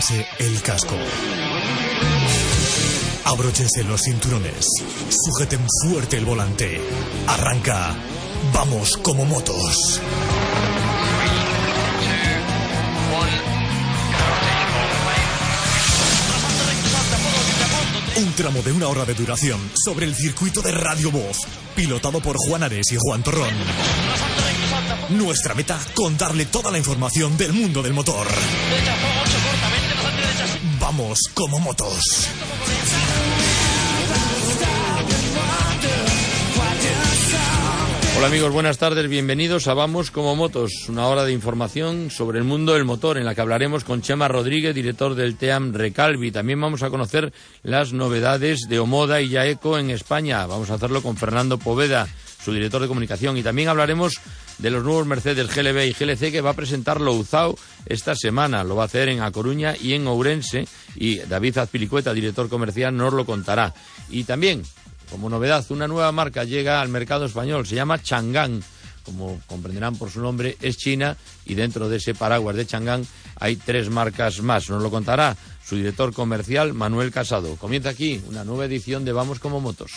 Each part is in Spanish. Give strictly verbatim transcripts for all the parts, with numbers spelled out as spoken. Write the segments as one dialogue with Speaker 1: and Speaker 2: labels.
Speaker 1: El casco. Abróchense los cinturones. Sujeten fuerte el volante. Arranca. Vamos como motos. Un tramo de una hora de duración sobre el circuito de Radio Voz, pilotado por Juan Ares y Juan Torrón. Nuestra meta, contarle toda la información del mundo del motor. Vamos como motos.
Speaker 2: Hola amigos, buenas tardes, bienvenidos a Vamos como motos, una hora de información sobre el mundo del motor en la que hablaremos con Chema Rodríguez, director del TEAM Recalvi. También vamos a conocer las novedades de Omoda y Yaeco en España. Vamos a hacerlo con Fernando Poveda, su director de comunicación, y también hablaremos de los nuevos Mercedes G L B y G L C que va a presentar Louzao esta semana. Lo va a hacer en A Coruña y en Ourense, y David Azpilicueta, director comercial, nos lo contará. Y también, como novedad, una nueva marca llega al mercado español, se llama Chang'an. Como comprenderán por su nombre, es China, y dentro de ese paraguas de Chang'an hay tres marcas más. Nos lo contará su director comercial, Manuel Casado. Comienza aquí una nueva edición de Vamos como motos.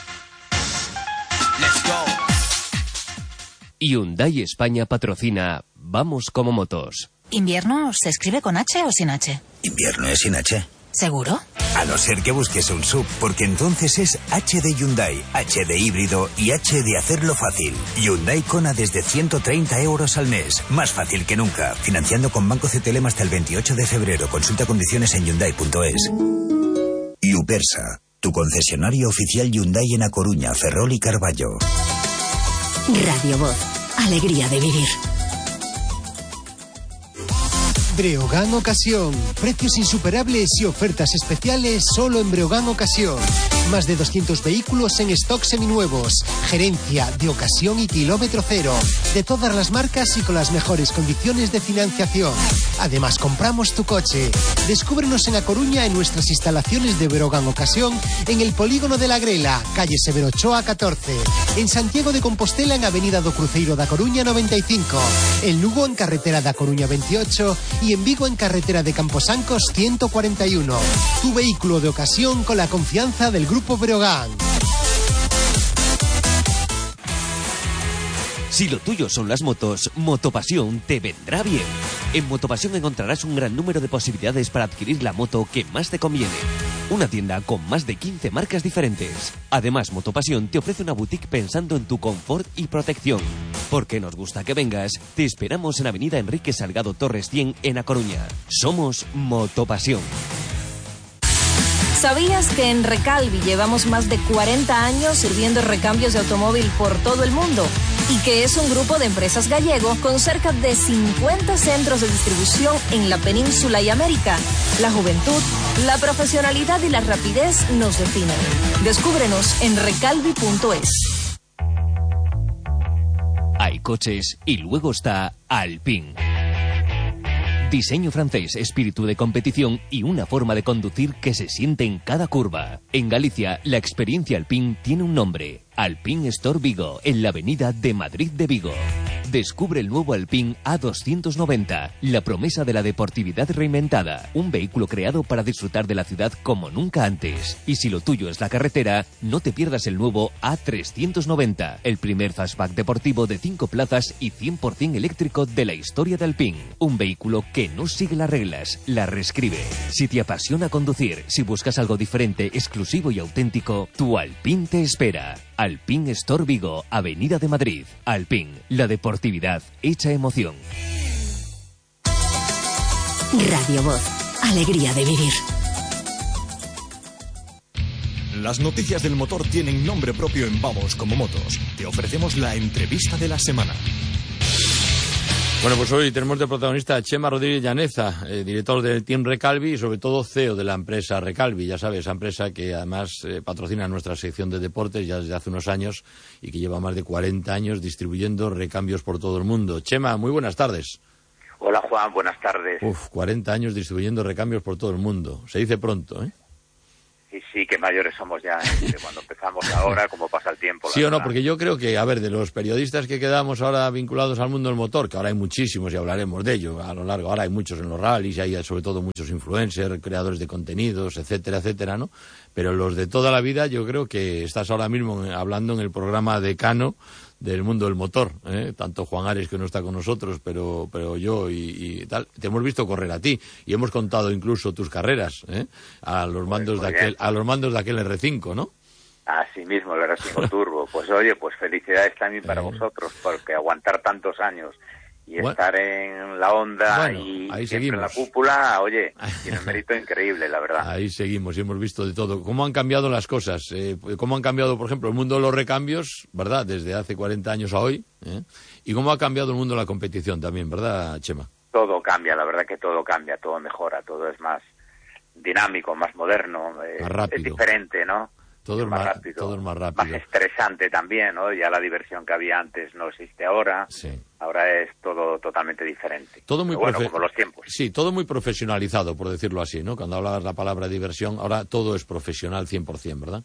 Speaker 3: Let's go.
Speaker 4: Hyundai España patrocina Vamos como motos.
Speaker 5: ¿Invierno se escribe con H o sin H?
Speaker 3: Invierno es sin H.
Speaker 5: ¿Seguro?
Speaker 3: A no ser que busques un sub, porque entonces es H de Hyundai, H de híbrido y H de hacerlo fácil. Hyundai Kona desde ciento treinta euros al mes. Más fácil que nunca. Financiando con Banco C T L M hasta el veintiocho de febrero. Consulta condiciones en Hyundai punto es. Upersa, tu concesionario oficial Hyundai en A Coruña, Ferrol y Carballo.
Speaker 6: Radio Voz. Alegría de vivir.
Speaker 7: Breogán Ocasión. Precios insuperables y ofertas especiales solo en Breogán Ocasión. Más de doscientos vehículos en stock seminuevos. Gerencia de ocasión y kilómetro cero. De todas las marcas y con las mejores condiciones de financiación. Además, compramos tu coche. Descúbrenos en A Coruña en nuestras instalaciones de Breogán Ocasión, en el Polígono de la Grela, calle Severo Ochoa catorce. En Santiago de Compostela, en Avenida do Cruzeiro da Coruña noventa y cinco. En Lugo, en Carretera da Coruña veintiocho. Y en Vigo, en Carretera de Camposancos ciento cuarenta y uno. Tu vehículo de ocasión con la confianza del Grupo Breogán.
Speaker 4: Si lo tuyo son las motos, Motopasión te vendrá bien. En Motopasión encontrarás un gran número de posibilidades para adquirir la moto que más te conviene. Una tienda con más de quince marcas diferentes. Además, Motopasión te ofrece una boutique pensando en tu confort y protección. Porque nos gusta que vengas, te esperamos en Avenida Enrique Salgado Torres cien en A Coruña. Somos Motopasión.
Speaker 8: ¿Sabías que en Recalvi llevamos más de cuarenta años sirviendo recambios de automóvil por todo el mundo? Y que es un grupo de empresas gallego con cerca de cincuenta centros de distribución en la península y América. La juventud, la profesionalidad y la rapidez nos definen. Descúbrenos en recalvi punto es.
Speaker 4: Hay coches y luego está Alpine. Diseño francés, espíritu de competición y una forma de conducir que se siente en cada curva. En Galicia, la experiencia Alpine tiene un nombre. Alpine Store Vigo, en la avenida de Madrid de Vigo. Descubre el nuevo Alpine A doscientos noventa, la promesa de la deportividad reinventada. Un vehículo creado para disfrutar de la ciudad como nunca antes. Y si lo tuyo es la carretera, no te pierdas el nuevo A trescientos noventa, el primer fastback deportivo de cinco plazas y cien por ciento eléctrico de la historia de Alpine. Un vehículo que no sigue las reglas, las reescribe. Si te apasiona conducir, si buscas algo diferente, exclusivo y auténtico, tu Alpine te espera. Alpine Store Vigo, Avenida de Madrid. Alpine, la deportividad hecha emoción.
Speaker 6: Radio Voz. Alegría de vivir.
Speaker 1: Las noticias del motor tienen nombre propio en Vamos como motos. Te ofrecemos la entrevista de la semana.
Speaker 2: Bueno, pues hoy tenemos de protagonista a Chema Rodríguez Llaneza, eh, director del Team Recalvi y sobre todo C E O de la empresa Recalvi. Ya sabes, esa empresa que además eh, patrocina nuestra sección de deportes ya desde hace unos años y que lleva más de cuarenta años distribuyendo recambios por todo el mundo. Chema, muy buenas tardes.
Speaker 9: Hola Juan, buenas tardes.
Speaker 2: Uf, cuarenta años distribuyendo recambios por todo el mundo. Se dice pronto, ¿eh?
Speaker 9: Sí, sí que mayores somos ya de cuando empezamos ahora, como pasa el tiempo.
Speaker 2: Sí o no,
Speaker 9: verdad.
Speaker 2: porque yo creo que, a ver, de los periodistas que quedamos ahora vinculados al mundo del motor, que ahora hay muchísimos y hablaremos de ello a lo largo, ahora hay muchos en los rallies, hay sobre todo muchos influencers, creadores de contenidos, etcétera, etcétera, ¿no? Pero los de toda la vida, yo creo que estás ahora mismo hablando en el programa decano del mundo del motor, ¿eh? Tanto Juan Ares, que no está con nosotros, pero pero yo y, y tal, te hemos visto correr a ti y hemos contado incluso tus carreras, ¿eh? a los mandos
Speaker 9: pues
Speaker 2: de aquel a los mandos de aquel erre cinco, ¿no?
Speaker 9: Así mismo, el erre cinco Turbo. Pues oye, pues felicidades también para
Speaker 2: eh.
Speaker 9: vosotros, porque aguantar tantos años y
Speaker 2: bueno,
Speaker 9: estar en la onda
Speaker 2: bueno,
Speaker 9: y
Speaker 2: ahí
Speaker 9: siempre
Speaker 2: seguimos.
Speaker 9: en la cúpula, oye, tiene un mérito increíble, la verdad.
Speaker 2: Ahí seguimos y hemos visto de todo. ¿Cómo han cambiado las cosas? Eh, ¿Cómo han cambiado, por ejemplo, el mundo de los recambios, verdad, desde hace cuarenta años a hoy? ¿eh? Y cómo ha cambiado el mundo de la competición también, ¿verdad, Chema?
Speaker 9: Todo cambia, la verdad que todo cambia, todo mejora, todo es más dinámico, más moderno, eh,
Speaker 2: Más rápido.
Speaker 9: es diferente, ¿no?
Speaker 2: Todo es más rápido. Todo es más rápido.
Speaker 9: Más estresante también, ¿no? Ya la diversión que había antes no existe ahora.
Speaker 2: Sí.
Speaker 9: Ahora es todo totalmente diferente.
Speaker 2: Todo muy
Speaker 9: Pero bueno,
Speaker 2: profe-
Speaker 9: como los tiempos.
Speaker 2: Sí, todo muy profesionalizado, por decirlo así, ¿no? Cuando hablabas la palabra diversión, ahora todo es profesional cien por ciento, ¿verdad?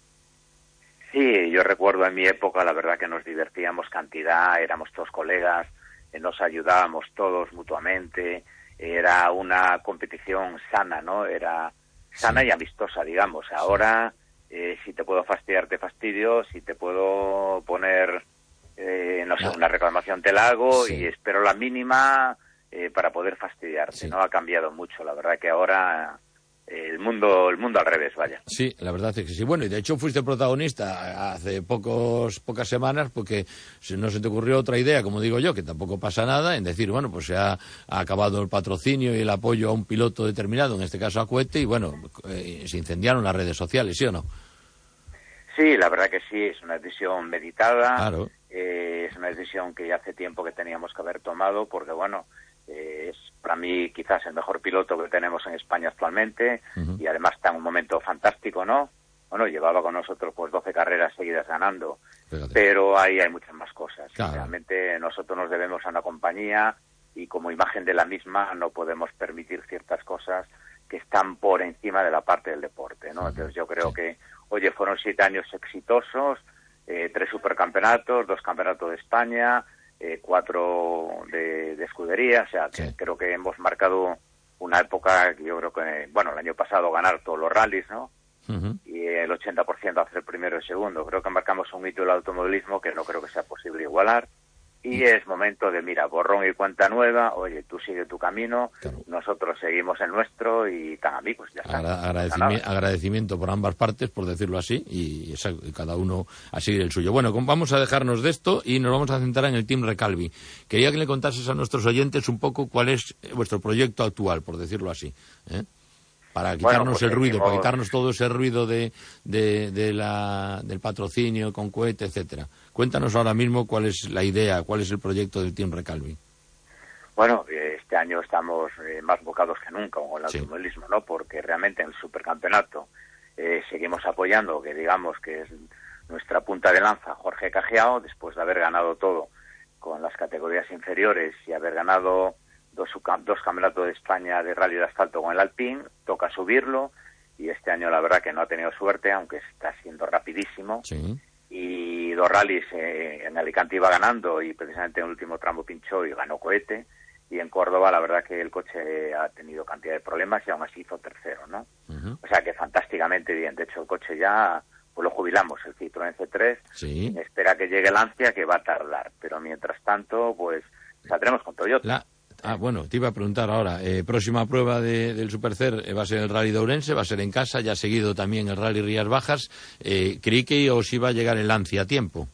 Speaker 9: Sí, yo recuerdo en mi época, la verdad que nos divertíamos cantidad, éramos todos colegas, eh, nos ayudábamos todos mutuamente, era una competición sana, ¿no? Era sana
Speaker 2: Sí.
Speaker 9: y amistosa, digamos. Ahora, eh, si te puedo fastidiar, te fastidio, si te puedo poner, eh, no sé,
Speaker 2: Ah.
Speaker 9: una reclamación te la hago
Speaker 2: Sí.
Speaker 9: y espero la mínima eh, para poder fastidiarte,
Speaker 2: Sí.
Speaker 9: ¿no? Ha cambiado mucho, la verdad que ahora eh, el mundo el mundo al revés, vaya.
Speaker 2: Sí, la verdad es que sí. Bueno, y de hecho fuiste protagonista hace pocos pocas semanas porque si no se te ocurrió otra idea, como digo yo, que tampoco pasa nada, en decir, bueno, pues se ha, ha acabado el patrocinio y el apoyo a un piloto determinado, en este caso a Cohete, y bueno, eh, se incendiaron las redes sociales, ¿sí o no?
Speaker 9: Sí, la verdad que sí, es una decisión meditada,
Speaker 2: Claro.
Speaker 9: eh, es una decisión que ya hace tiempo que teníamos que haber tomado, porque bueno, eh, es para mí quizás el mejor piloto que tenemos en España actualmente,
Speaker 2: Uh-huh.
Speaker 9: y además está en un momento fantástico, ¿no? Bueno, llevaba con nosotros pues doce carreras seguidas ganando,
Speaker 2: Fíjate.
Speaker 9: pero ahí hay muchas más cosas.
Speaker 2: Claro.
Speaker 9: Realmente nosotros nos debemos a una compañía y como imagen de la misma no podemos permitir ciertas cosas que están por encima de la parte del deporte, ¿no?
Speaker 2: Uh-huh.
Speaker 9: Entonces yo creo
Speaker 2: Sí.
Speaker 9: que, oye, fueron siete años exitosos, eh, tres supercampeonatos, dos campeonatos de España, eh, cuatro de, de escudería, o sea, que
Speaker 2: Sí.
Speaker 9: creo que hemos marcado una época que yo creo que, bueno, el año pasado ganar todos los rallies, ¿no?
Speaker 2: Uh-huh.
Speaker 9: Y el ochenta por ciento hacer primero y segundo. Creo que marcamos un hito del automovilismo que no creo que sea posible igualar. Y es momento de, mira, borrón y cuenta nueva, oye, tú sigue tu camino,
Speaker 2: Claro.
Speaker 9: nosotros seguimos el nuestro y tan amigos, ya está.
Speaker 2: Agra-
Speaker 9: No pasa
Speaker 2: agradecimi-
Speaker 9: nada.
Speaker 2: agradecimiento por ambas partes, por decirlo así, y, esa- y cada uno a seguir el suyo. Bueno, com- vamos a dejarnos de esto y nos vamos a centrar en el Team Recalvi. Quería que le contases a nuestros oyentes un poco cuál es eh, vuestro proyecto actual, por decirlo así, ¿eh? Para quitarnos
Speaker 9: Bueno, pues
Speaker 2: el ruido, para
Speaker 9: seguimos-
Speaker 2: quitarnos todo ese ruido de, de, de la, del patrocinio con Cohete, etcétera. Cuéntanos ahora mismo cuál es la idea, cuál es el proyecto del Team Recalvi.
Speaker 9: Bueno, eh, este año estamos eh, más bocados que nunca con el
Speaker 2: Sí.
Speaker 9: automovilismo, ¿no? Porque realmente en el supercampeonato eh, seguimos apoyando, que digamos que es nuestra punta de lanza, Jorge Cajiao, después de haber ganado todo con las categorías inferiores y haber ganado dos, subcam- dos campeonatos de España de rally de asfalto con el Alpine, toca subirlo y este año la verdad que no ha tenido suerte, aunque está siendo rapidísimo.
Speaker 2: Sí.
Speaker 9: Y dos rallies eh, en Alicante iba ganando y precisamente en el último tramo pinchó y ganó Cohete, y en Córdoba la verdad que el coche ha tenido cantidad de problemas y aún así hizo tercero, ¿no?
Speaker 2: Uh-huh.
Speaker 9: O sea que fantásticamente bien. De hecho el coche ya pues lo jubilamos, el Citroën C tres,
Speaker 2: Sí.
Speaker 9: espera que llegue el Lancia, que va a tardar, pero mientras tanto pues saldremos con Toyota.
Speaker 2: La... Ah, bueno, te iba a preguntar ahora, eh, próxima prueba de, del Supercer eh, va a ser el Rally de Ourense, va a ser en casa, ya ha seguido también el Rally Rías Bajas. Eh, creí que os iba a llegar el Lancia a tiempo.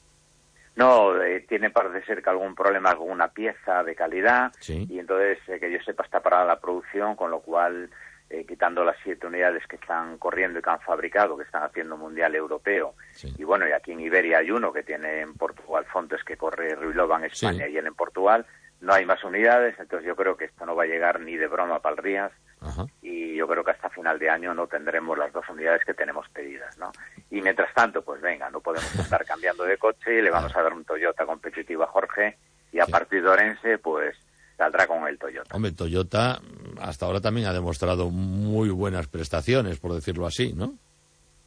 Speaker 9: No, eh, tiene parece ser que algún problema con una pieza de calidad,
Speaker 2: Sí.
Speaker 9: y entonces eh, que yo sepa está parada la producción, con lo cual eh, quitando las siete unidades que están corriendo y que han fabricado, que están haciendo mundial europeo,
Speaker 2: Sí.
Speaker 9: y bueno, y aquí en Iberia hay uno que tiene en Portugal Fontes, que corre Ruilova en España
Speaker 2: Sí.
Speaker 9: y él en Portugal, no hay más unidades, entonces yo creo que esto no va a llegar ni de broma para el Rías,
Speaker 2: Ajá.
Speaker 9: y yo creo que hasta final de año no tendremos las dos unidades que tenemos pedidas, ¿no? Y mientras tanto, pues venga, no podemos estar cambiando de coche, le vamos a dar un Toyota competitivo a Jorge, y a
Speaker 2: Sí.
Speaker 9: partir de Orense, pues saldrá con el Toyota.
Speaker 2: Hombre, Toyota hasta ahora también ha demostrado muy buenas prestaciones, por decirlo así, ¿no?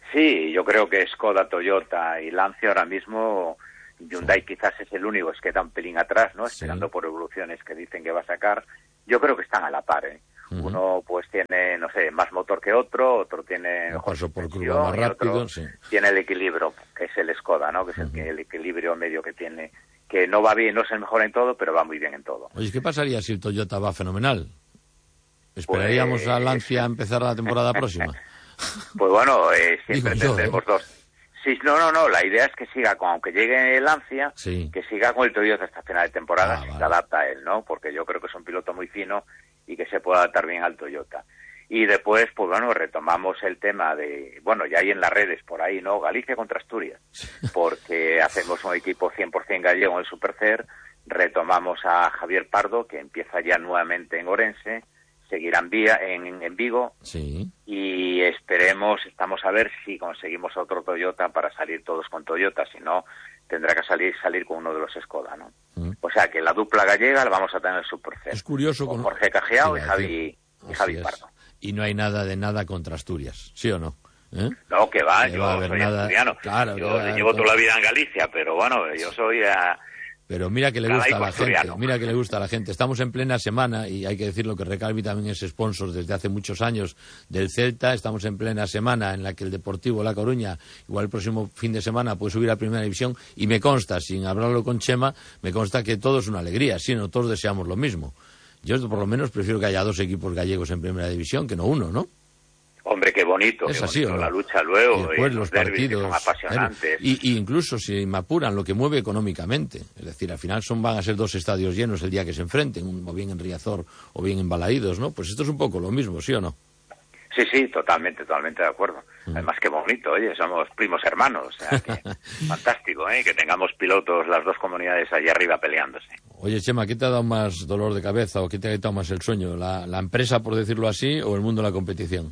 Speaker 9: Sí, yo creo que Skoda, Toyota y Lancia ahora mismo, Hyundai sí. quizás es el único, es que queda un pelín atrás, ¿no? Esperando sí. por evoluciones que dicen que va a sacar. Yo creo que están a la par, ¿eh? Uh-huh. Uno pues tiene, no sé, más motor que otro, otro tiene
Speaker 2: mejor paso por curva más rápido, sí.
Speaker 9: tiene el equilibrio, que es el Skoda, ¿no? Que es uh-huh. el, que, el equilibrio medio que tiene, que no va bien, no es el mejor en todo, pero va muy bien en todo.
Speaker 2: Oye, ¿qué pasaría si el Toyota va fenomenal? ¿Esperaríamos pues... a Lancia a empezar la temporada próxima?
Speaker 9: Pues bueno, eh, siempre Digo tendremos yo, ¿eh? dos. Sí, no, no, no, la idea es que siga, con, aunque llegue Lancia, sí. que siga con el Toyota hasta final de temporada, ah, si vale. se adapta a él, ¿no? Porque yo creo que es un piloto muy fino y que se puede adaptar bien al Toyota. Y después, pues bueno, retomamos el tema de, bueno, ya hay en las redes por ahí, ¿no? Galicia contra Asturias, porque hacemos un equipo cien por ciento gallego en el Supercer, retomamos a Javier Pardo, que empieza ya nuevamente en Orense, seguirá en, Vía, en, en Vigo,
Speaker 2: sí.
Speaker 9: y esperemos, estamos a ver si conseguimos otro Toyota para salir todos con Toyota, si no, tendrá que salir salir con uno de los Skoda, ¿no? Mm. O sea, que la dupla gallega la vamos a tener en el Supercer.
Speaker 2: Es curioso.
Speaker 9: Con Jorge Cajiao y Javi, y Javi Pardo.
Speaker 2: Y no hay nada de nada contra Asturias, ¿sí o no? ¿Eh?
Speaker 9: No, que va, que
Speaker 2: yo
Speaker 9: va soy nada... asturiano.
Speaker 2: Claro,
Speaker 9: yo llevo toda la vida en Galicia, pero bueno, yo soy... A...
Speaker 2: Pero mira que le gusta a la gente, mira que le gusta a la gente. Estamos en plena semana, y hay que decirlo que Recalvi también es sponsor desde hace muchos años del Celta. Estamos en plena semana en la que el Deportivo La Coruña, igual el próximo fin de semana, puede subir a Primera División, y me consta, sin hablarlo con Chema, me consta que todo es una alegría, sí, no todos deseamos lo mismo. Yo por lo menos prefiero que haya dos equipos gallegos en Primera División que no uno, ¿no?
Speaker 9: Hombre, qué bonito,
Speaker 2: es
Speaker 9: qué
Speaker 2: así,
Speaker 9: bonito
Speaker 2: ¿no?
Speaker 9: la lucha luego,
Speaker 2: y después
Speaker 9: y
Speaker 2: los, los
Speaker 9: partidos
Speaker 2: son
Speaker 9: apasionantes.
Speaker 2: Y, y incluso si me apuran lo que mueve económicamente, es decir, al final son van a ser dos estadios llenos el día que se enfrenten, o bien en Riazor o bien en Balaídos, ¿no? Pues esto es un poco lo mismo, ¿sí o no?
Speaker 9: Sí, sí, totalmente, totalmente de acuerdo. Mm. Además, qué bonito, oye, somos primos hermanos, o sea, que fantástico, ¿eh? Que tengamos pilotos, las dos comunidades allá arriba peleándose.
Speaker 2: Oye, Chema, ¿qué te ha dado más dolor de cabeza o qué te ha quitado más el sueño? ¿La, la empresa, por decirlo así, o el mundo de la competición?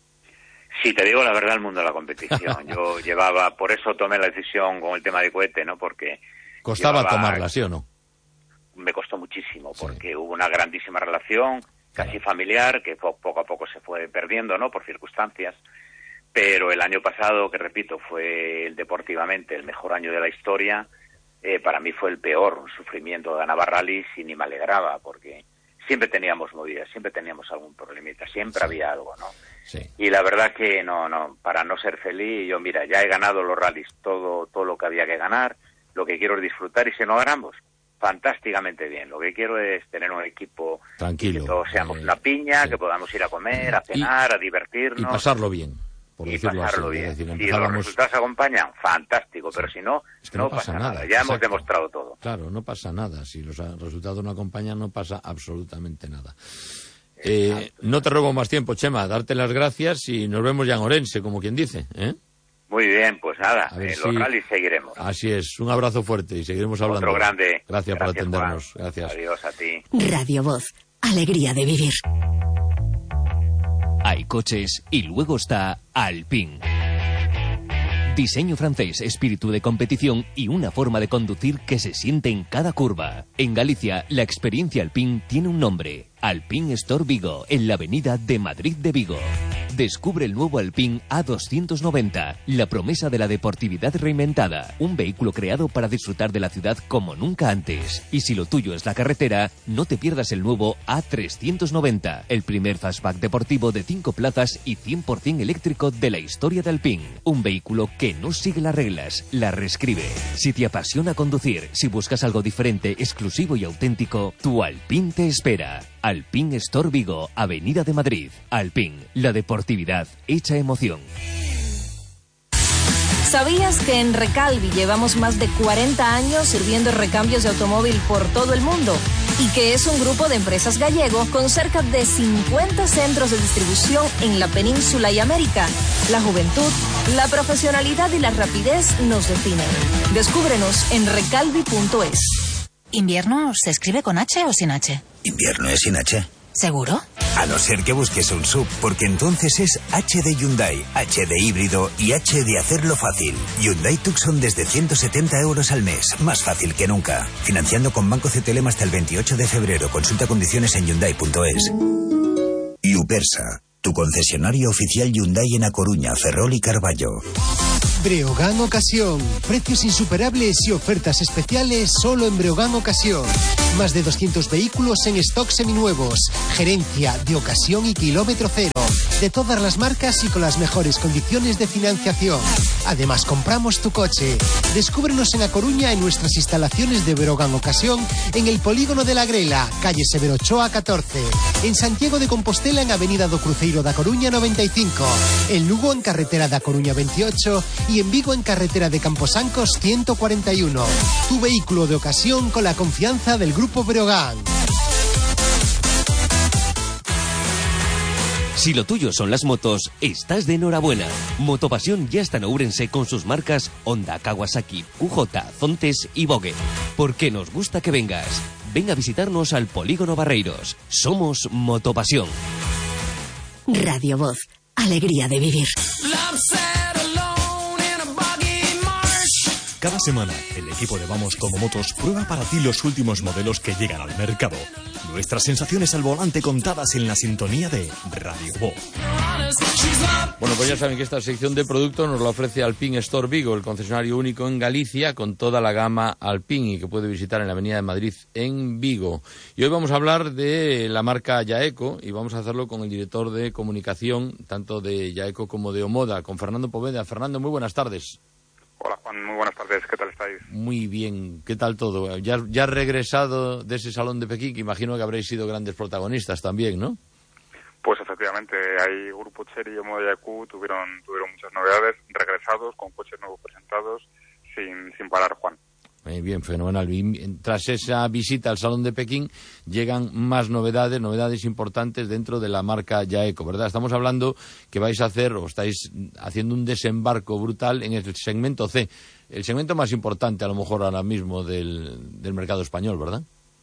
Speaker 9: Sí, te digo la verdad, el mundo de la competición. Yo llevaba, por eso tomé la decisión con el tema de cohete, ¿no? Porque...
Speaker 2: ¿Costaba
Speaker 9: llevaba,
Speaker 2: tomarla, sí o no?
Speaker 9: Me costó muchísimo, porque sí. hubo una grandísima relación, casi claro. familiar, que poco a poco se fue perdiendo, ¿no? Por circunstancias. Pero el año pasado, que repito, fue el, deportivamente el mejor año de la historia, eh, para mí fue el peor, un sufrimiento. Ganaba rallies y ni me alegraba, porque siempre teníamos movidas, siempre teníamos algún problemita, siempre sí. había algo, ¿no?
Speaker 2: Sí.
Speaker 9: Y la verdad que no, no, para no ser feliz, yo mira, ya he ganado los rallies, todo, todo lo que había que ganar, lo que quiero es disfrutar, y si no ganamos, fantásticamente bien. Lo que quiero es tener un equipo
Speaker 2: tranquilo,
Speaker 9: que todos seamos eh, una piña, sí. que podamos ir a comer, a cenar, y, a divertirnos.
Speaker 2: Y pasarlo bien, por
Speaker 9: y
Speaker 2: decirlo
Speaker 9: pasarlo
Speaker 2: así.
Speaker 9: bien.
Speaker 2: Es decir,
Speaker 9: si
Speaker 2: empezábamos...
Speaker 9: los resultados acompañan, fantástico, sí. pero si no,
Speaker 2: es que
Speaker 9: no,
Speaker 2: no pasa,
Speaker 9: pasa
Speaker 2: nada.
Speaker 9: nada. Ya
Speaker 2: Exacto.
Speaker 9: hemos demostrado todo.
Speaker 2: Claro, no pasa nada. Si los resultados no acompañan, no pasa absolutamente nada. Eh, no te robo más tiempo, Chema, darte las gracias y nos vemos ya en Orense, como quien dice, ¿eh?
Speaker 9: Muy bien, pues nada,
Speaker 2: en
Speaker 9: eh,
Speaker 2: si...
Speaker 9: los rallies seguiremos.
Speaker 2: Así es, un abrazo fuerte y seguiremos hablando.
Speaker 9: Otro grande.
Speaker 2: Gracias, gracias por atendernos.
Speaker 9: Juan.
Speaker 2: Gracias.
Speaker 9: Adiós a ti.
Speaker 6: Radio Voz, alegría de vivir.
Speaker 4: Hay coches y luego está Alpine. Diseño francés, espíritu de competición y una forma de conducir que se siente en cada curva. En Galicia, la experiencia Alpine tiene un nombre. Alpine Store Vigo, en la avenida de Madrid de Vigo. Descubre el nuevo Alpine A doscientos noventa, la promesa de la deportividad reinventada. Un vehículo creado para disfrutar de la ciudad como nunca antes. Y si lo tuyo es la carretera, no te pierdas el nuevo A trescientos noventa, el primer fastback deportivo de cinco plazas y cien por ciento eléctrico de la historia de Alpine. Un vehículo que no sigue las reglas, las reescribe. Si te apasiona conducir, si buscas algo diferente, exclusivo y auténtico, tu Alpine te espera. Alpine Store Vigo, Avenida de Madrid. Alpine, la deportividad hecha emoción.
Speaker 8: ¿Sabías que en Recalvi llevamos más de cuarenta años sirviendo recambios de automóvil por todo el mundo? Y que es un grupo de empresas gallego con cerca de cincuenta centros de distribución en la península y América. La juventud, la profesionalidad y la rapidez nos definen. Descúbrenos en recalvi punto es.
Speaker 5: ¿Invierno se escribe con H o sin H?
Speaker 3: Invierno es sin H.
Speaker 5: ¿Seguro?
Speaker 3: A no ser que busques un sub, porque entonces es H de Hyundai, H de híbrido y H de hacerlo fácil. Hyundai Tucson desde ciento setenta euros al mes, más fácil que nunca. Financiando con Banco C T L M hasta el veintiocho de febrero. Consulta condiciones en hyundai punto es. Y Upersa. tu concesionario oficial Hyundai en A Coruña, Ferrol y Carballo.
Speaker 7: Breogán Ocasión. Precios insuperables y ofertas especiales solo en Breogán Ocasión. Más de doscientos vehículos en stock seminuevos. Gerencia de ocasión y kilómetro cero. De todas las marcas y con las mejores condiciones de financiación. Además, compramos tu coche. Descúbrenos en A Coruña en nuestras instalaciones de Breogán Ocasión en el Polígono de la Grela, calle Severo Ochoa catorce. En Santiago de Compostela en Avenida do Cruceiro da Coruña noventa y cinco. En Lugo en carretera da Coruña veintiocho y en Vigo en carretera de Camposancos ciento cuarenta y uno. Tu vehículo de ocasión con la confianza del Grupo Breogán.
Speaker 4: Si lo tuyo son las motos, estás de enhorabuena. Motopasión ya está en Ourense con sus marcas Honda, Kawasaki, Q J, Zontes y Vogue. Porque nos gusta que vengas. Ven a visitarnos al Polígono Barreiros. Somos Motopasión.
Speaker 6: Radio Voz. Alegría de vivir.
Speaker 1: Cada semana, el equipo de Vamos Como Motos prueba para ti los últimos modelos que llegan al mercado. Nuestras sensaciones al volante contadas en la sintonía de Radio Voz.
Speaker 2: Bueno, pues ya saben que esta sección de producto nos la ofrece Alpine Store Vigo, el concesionario único en Galicia con toda la gama Alpine y que puede visitar en la Avenida de Madrid en Vigo. Y hoy vamos a hablar de la marca Yaeco y vamos a hacerlo con el director de comunicación tanto de Yaeco como de Omoda, con Fernando Poveda. Fernando, muy buenas tardes.
Speaker 10: Hola Juan, muy buenas tardes, ¿qué tal estáis?
Speaker 2: Muy bien, ¿qué tal todo? Ya, ya has regresado de ese salón de Pekín, que imagino que habréis sido grandes protagonistas también, ¿no?
Speaker 10: Pues efectivamente, hay Grupo Chery y Omoda Yaeco tuvieron, tuvieron muchas novedades, regresados, con coches nuevos presentados, sin, sin parar, Juan.
Speaker 2: Eh, bien, fenomenal. Y tras esa visita al Salón de Pekín llegan más novedades, novedades importantes dentro de la marca Yaeco, ¿verdad? Estamos hablando que vais a hacer o estáis haciendo un desembarco brutal en el segmento C, el segmento más importante a lo mejor ahora mismo del, del mercado español, ¿verdad?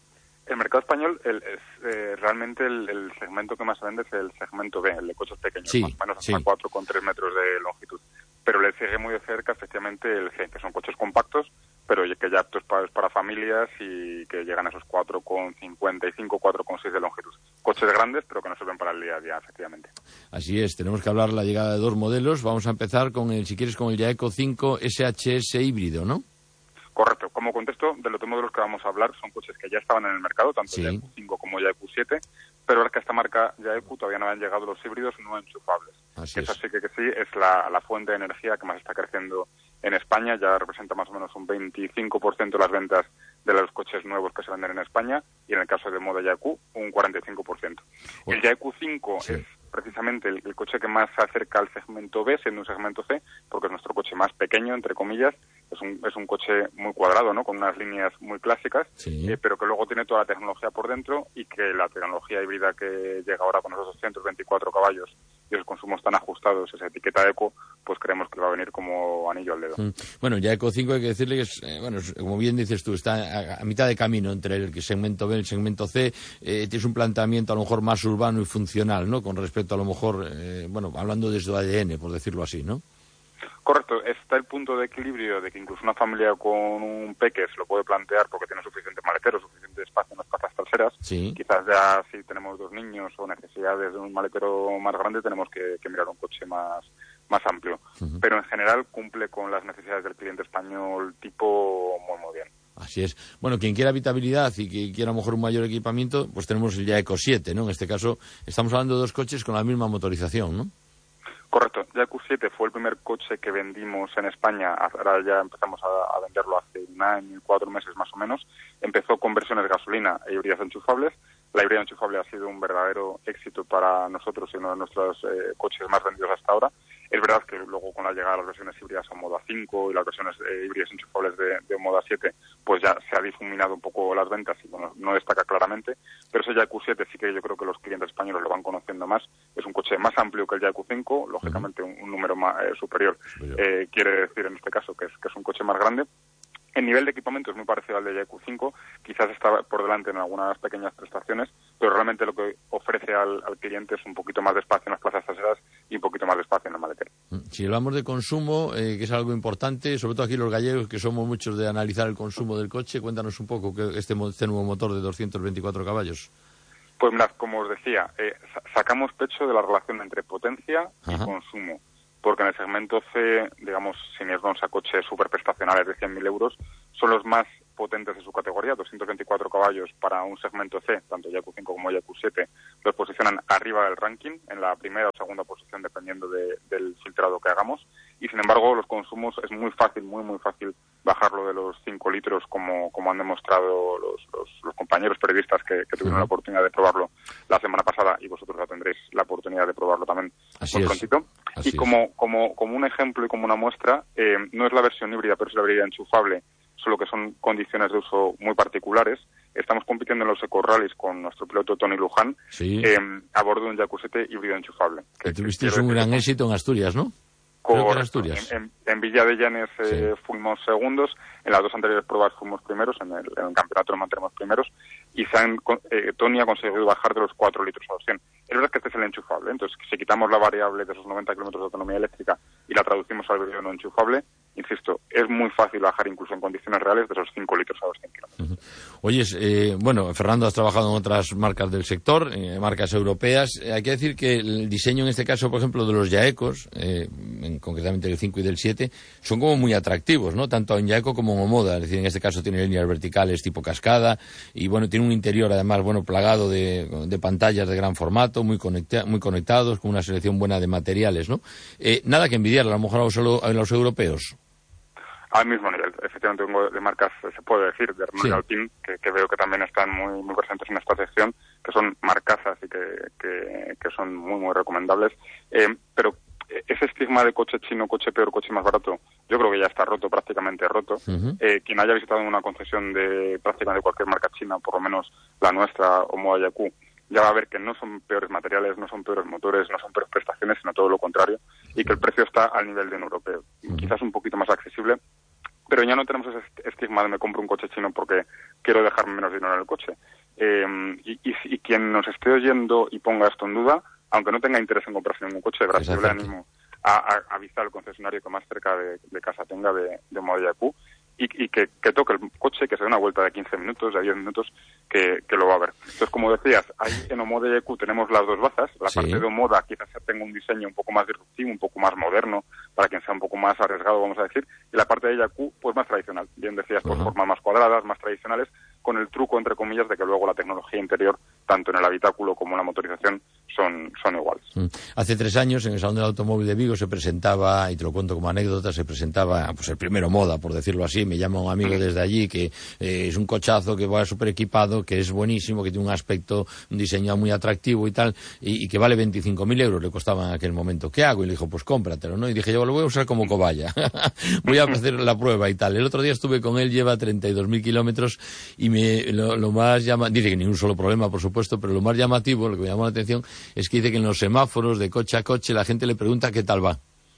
Speaker 10: El mercado español el, es eh, realmente el, el segmento que más se vende es el segmento B, el de coches pequeños,
Speaker 2: sí,
Speaker 10: más o menos hasta
Speaker 2: sí.
Speaker 10: cuatro coma tres metros de longitud. Pero le sigue muy de cerca efectivamente el C, que son coches compactos, pero que ya aptos para, para familias y que llegan a esos cuatro coma cincuenta y cinco, cuatro coma seis de longitud. Coches grandes, pero que no sirven para el día a día, efectivamente.
Speaker 2: Así es, tenemos que hablar de la llegada de dos modelos. Vamos a empezar con el, si quieres, con el Yaeco cinco S H S híbrido, ¿no?
Speaker 10: Correcto. Como contexto, de los dos modelos que vamos a hablar son coches que ya estaban en el mercado, tanto
Speaker 2: sí.
Speaker 10: Yaeco cinco como Yaeco siete, pero es que a esta marca Yaeco todavía no han llegado los híbridos no enchufables.
Speaker 2: Así
Speaker 10: Esa
Speaker 2: es.
Speaker 10: sí que, que sí es la, la fuente de energía que más está creciendo en España, ya representa más o menos un veinticinco por ciento de las ventas de los coches nuevos que se venden en España y en el caso de Omoda Yaeco un cuarenta y cinco por ciento. Uf. El Yaeco cinco sí. es precisamente el, el coche que más se acerca al segmento B, siendo un segmento C, porque es nuestro coche más pequeño, entre comillas. Es un, es un coche muy cuadrado, ¿no? Con unas líneas muy clásicas,
Speaker 2: sí.
Speaker 10: eh, pero que luego tiene toda la tecnología por dentro y que la tecnología híbrida que llega ahora con esos doscientos veinticuatro caballos y esos consumos tan ajustados, esa etiqueta eco, pues creemos que va a venir como anillo al dedo.
Speaker 2: Mm. Bueno, Yaeco cinco hay que decirle que es, eh, bueno, es, como bien dices tú, está a, a mitad de camino entre el segmento B y el segmento C. Eh, tienes un planteamiento a lo mejor más urbano y funcional, ¿no? Con respecto a lo mejor, eh, bueno, hablando desde A D N, por decirlo así, ¿no?
Speaker 10: Correcto, está el punto de equilibrio de que incluso una familia con un peque se lo puede plantear porque tiene suficiente maletero, suficiente espacio en las plazas traseras.
Speaker 2: Sí.
Speaker 10: Quizás ya si tenemos dos niños o necesidades de un maletero más grande tenemos que, que mirar un coche más, más amplio. Uh-huh. Pero en general cumple con las necesidades del cliente español tipo muy, muy bien.
Speaker 2: Así es. Bueno, quien quiera habitabilidad y que quiera a lo mejor un mayor equipamiento, pues tenemos el Yaeco siete, ¿no? En este caso estamos hablando de dos coches con la misma motorización, ¿no?
Speaker 10: Correcto. Yaeco siete fue el primer coche que vendimos en España. Ahora ya empezamos a, a venderlo hace un año y cuatro meses más o menos. Empezó con versiones gasolina e híbridas enchufables. La híbrida enchufable ha sido un verdadero éxito para nosotros y uno de nuestros eh, coches más vendidos hasta ahora. Es verdad que luego con la llegada de las versiones híbridas a Omoda cinco y las versiones eh, híbridas enchufables de, de Omoda siete, pues ya se ha difuminado un poco las ventas y bueno, no destaca claramente. Pero ese Yaeco siete sí que yo creo que los clientes españoles lo van conociendo más. Es un coche más amplio que el Yaeco cinco, lógicamente un, un número más, eh, superior. superior. Eh, quiere decir en este caso que es, que es un coche más grande. El nivel de equipamiento es muy parecido al de Yaeco cinco, quizás está por delante en algunas pequeñas prestaciones, pero realmente lo que ofrece al, al cliente es un poquito más de espacio en las plazas traseras y un poquito más de espacio en el maletero.
Speaker 2: Si hablamos de consumo, eh, que es algo importante, sobre todo aquí los gallegos, que somos muchos de analizar el consumo del coche, cuéntanos un poco que este, este nuevo motor de doscientos veinticuatro caballos.
Speaker 10: Pues mirad, como os decía, eh, sacamos pecho de la relación entre potencia y Ajá. consumo, porque en el segmento C, digamos, sin irnos a coches superprestacionales de cien mil euros, son los más potentes de su categoría, doscientos veinticuatro caballos para un segmento C, tanto Y Q cinco como Y Q siete, los posicionan arriba del ranking, en la primera o segunda posición, dependiendo de, del filtrado que hagamos, y sin embargo los consumos es muy fácil, muy muy fácil bajarlo de los cinco litros, como, como han demostrado los, los, los compañeros periodistas que, que tuvieron uh-huh. la oportunidad de probarlo la semana pasada, y vosotros ya tendréis la oportunidad de probarlo también muy prontito. Y como, como, como un ejemplo y como una muestra, eh, no es la versión híbrida, pero es la híbrida enchufable, solo que son condiciones de uso muy particulares. Estamos compitiendo en los eco-rallies con nuestro piloto Tony Luján sí. eh, a bordo de un Y Q siete híbrido enchufable.
Speaker 2: Que, que tuvisteis un gran éxito en Asturias, ¿no?
Speaker 10: Con, Asturias. En, en, en Villa de Llanes eh, sí. fuimos segundos, en las dos anteriores pruebas fuimos primeros, en el, en el campeonato nos mantenemos primeros, y se han, eh, Tony ha conseguido bajar de los cuatro litros a los cien. Es verdad que este es el enchufable, entonces si quitamos la variable de esos noventa kilómetros de autonomía eléctrica y la traducimos al híbrido no enchufable, insisto, es muy fácil bajar incluso en condiciones reales de esos cinco litros a los cien kilómetros.
Speaker 2: Uh-huh. Oye, eh, bueno, Fernando, has trabajado en otras marcas del sector, eh, marcas europeas. Eh, hay que decir que el diseño en este caso, por ejemplo, de los Yaecos, eh, en, concretamente del cinco y del siete, son como muy atractivos, ¿no? Tanto en Yaeco como en Omoda. Es decir, en este caso tiene líneas verticales tipo cascada y, bueno, tiene un interior además, bueno, plagado de, de pantallas de gran formato, muy, conecta, muy conectados, con una selección buena de materiales, ¿no? Eh, nada que envidiar a lo mejor a los, a los europeos.
Speaker 10: Al mismo nivel, efectivamente, tengo de marcas, se puede decir, de Renault y Alpine, que, que veo que también están muy muy presentes en esta sección, que son marcazas y que, que, que son muy muy recomendables. Eh, pero ese estigma de coche chino, coche peor, coche más barato, yo creo que ya está roto, prácticamente roto. Uh-huh. Eh, quien haya visitado una concesión de prácticamente cualquier marca china, por lo menos la nuestra, Omoda Y Q, ya va a ver que no son peores materiales, no son peores motores, no son peores prestaciones, sino todo lo contrario, y que el precio está al nivel de un europeo. Uh-huh. Quizás un poquito más accesible, pero ya no tenemos ese estigma de me compro un coche chino porque quiero dejar menos dinero en el coche. Eh, y, y, y quien nos esté oyendo y ponga esto en duda, aunque no tenga interés en comprarse ningún coche, de verdad, yo le animo a, a, a avisar al concesionario que más cerca de, de casa tenga de, de Omoda Y Q y, y que, que toque el coche, que se dé una vuelta de quince minutos, de diez minutos, que, que lo va a ver. Entonces, como decías, ahí en Omoda Y Q tenemos las dos bazas. La sí. parte de Omoda quizás tenga un diseño un poco más disruptivo, un poco más moderno, para quien sea un poco más arriesgado, vamos a decir, y la parte de Y Q, pues más tradicional. Bien decías, pues uh-huh. formas más cuadradas, más tradicionales, con el truco, entre comillas, de que luego la tecnología interior, tanto en el habitáculo como en la motorización, son, son iguales.
Speaker 2: Hace tres años, en el Salón del Automóvil de Vigo, se presentaba, y te lo cuento como anécdota, se presentaba pues el primero Moda, por decirlo así. Me llama un amigo desde allí que eh, es un cochazo que va súper equipado, que es buenísimo, que tiene un aspecto, un diseño muy atractivo y tal, y, y que vale veinticinco mil euros, le costaba en aquel momento. ¿Qué hago? Y le dijo, pues cómpratelo, ¿no? Y dije, yo lo voy a usar como cobaya. Voy a hacer la prueba y tal. El otro día estuve con él, lleva treinta y dos mil kilómetros, y me, lo, lo más llama, dice que ni un solo problema, por supuesto, pero lo más llamativo, lo que me llamó la atención, es que dice que en los semáforos de coche a coche la gente le pregunta qué tal va.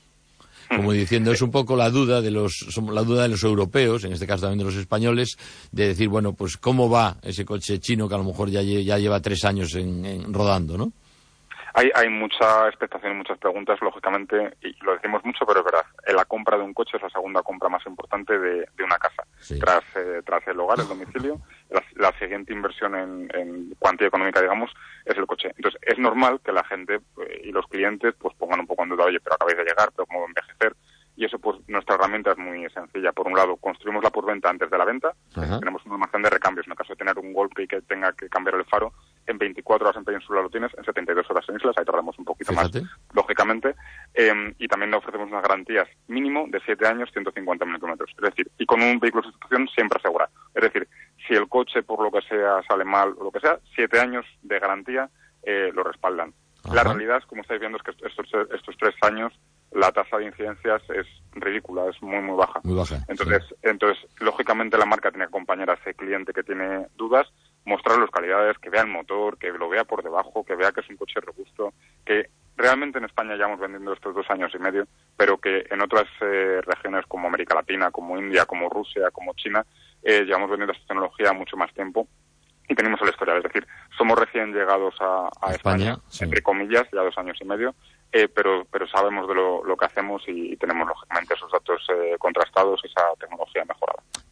Speaker 2: Como diciendo, es un poco la duda de los la duda de los europeos, en este caso también de los españoles, de decir, bueno, pues cómo va ese coche chino que a lo mejor ya, ya lleva tres años en, en, rodando, ¿no?
Speaker 10: Hay, hay mucha expectación y muchas preguntas, lógicamente, y lo decimos mucho, pero es verdad. La compra de un coche es la segunda compra más importante de, de una casa. Sí. Tras, eh, tras el hogar, el domicilio, la, la siguiente inversión en, en cuantía económica, digamos, es el coche. Entonces, es normal que la gente eh, y los clientes pues pongan un poco en duda, oye, pero acabáis de llegar, pero cómo envejecer. Y eso, pues, nuestra herramienta es muy sencilla. Por un lado, construimos la postventa antes de la venta. Uh-huh. Tenemos un almacén de recambios. En el caso de tener un golpe y que tenga que cambiar el faro, en veinticuatro horas en península lo tienes, en setenta y dos horas en islas. Ahí tardamos un poquito Fíjate. más, lógicamente. Eh, y también le ofrecemos unas garantías mínimo de siete años, ciento cincuenta mil kilómetros. Es decir, y con un vehículo de sustitución siempre asegura. Es decir, si el coche, por lo que sea, sale mal o lo que sea, siete años de garantía eh, lo respaldan. Uh-huh. La realidad, como estáis viendo, es que estos, estos tres años la tasa de incidencias es ridícula, es muy, muy baja.
Speaker 2: Muy baja.
Speaker 10: Entonces, sí. entonces, lógicamente, la marca tiene que acompañar a ese cliente que tiene dudas, mostrar las calidades, que vea el motor, que lo vea por debajo, que vea que es un coche robusto, que realmente en España llevamos vendiendo estos dos años y medio, pero que en otras eh, regiones como América Latina, como India, como Rusia, como China, eh, llevamos vendiendo esta tecnología mucho más tiempo. Y tenemos el historial, es decir, somos recién llegados a, a España, España sí. entre comillas, ya dos años y medio, eh, pero pero sabemos de lo, lo que hacemos y, y tenemos, lógicamente, esos datos eh, contrastados y esa tecnología mejorada.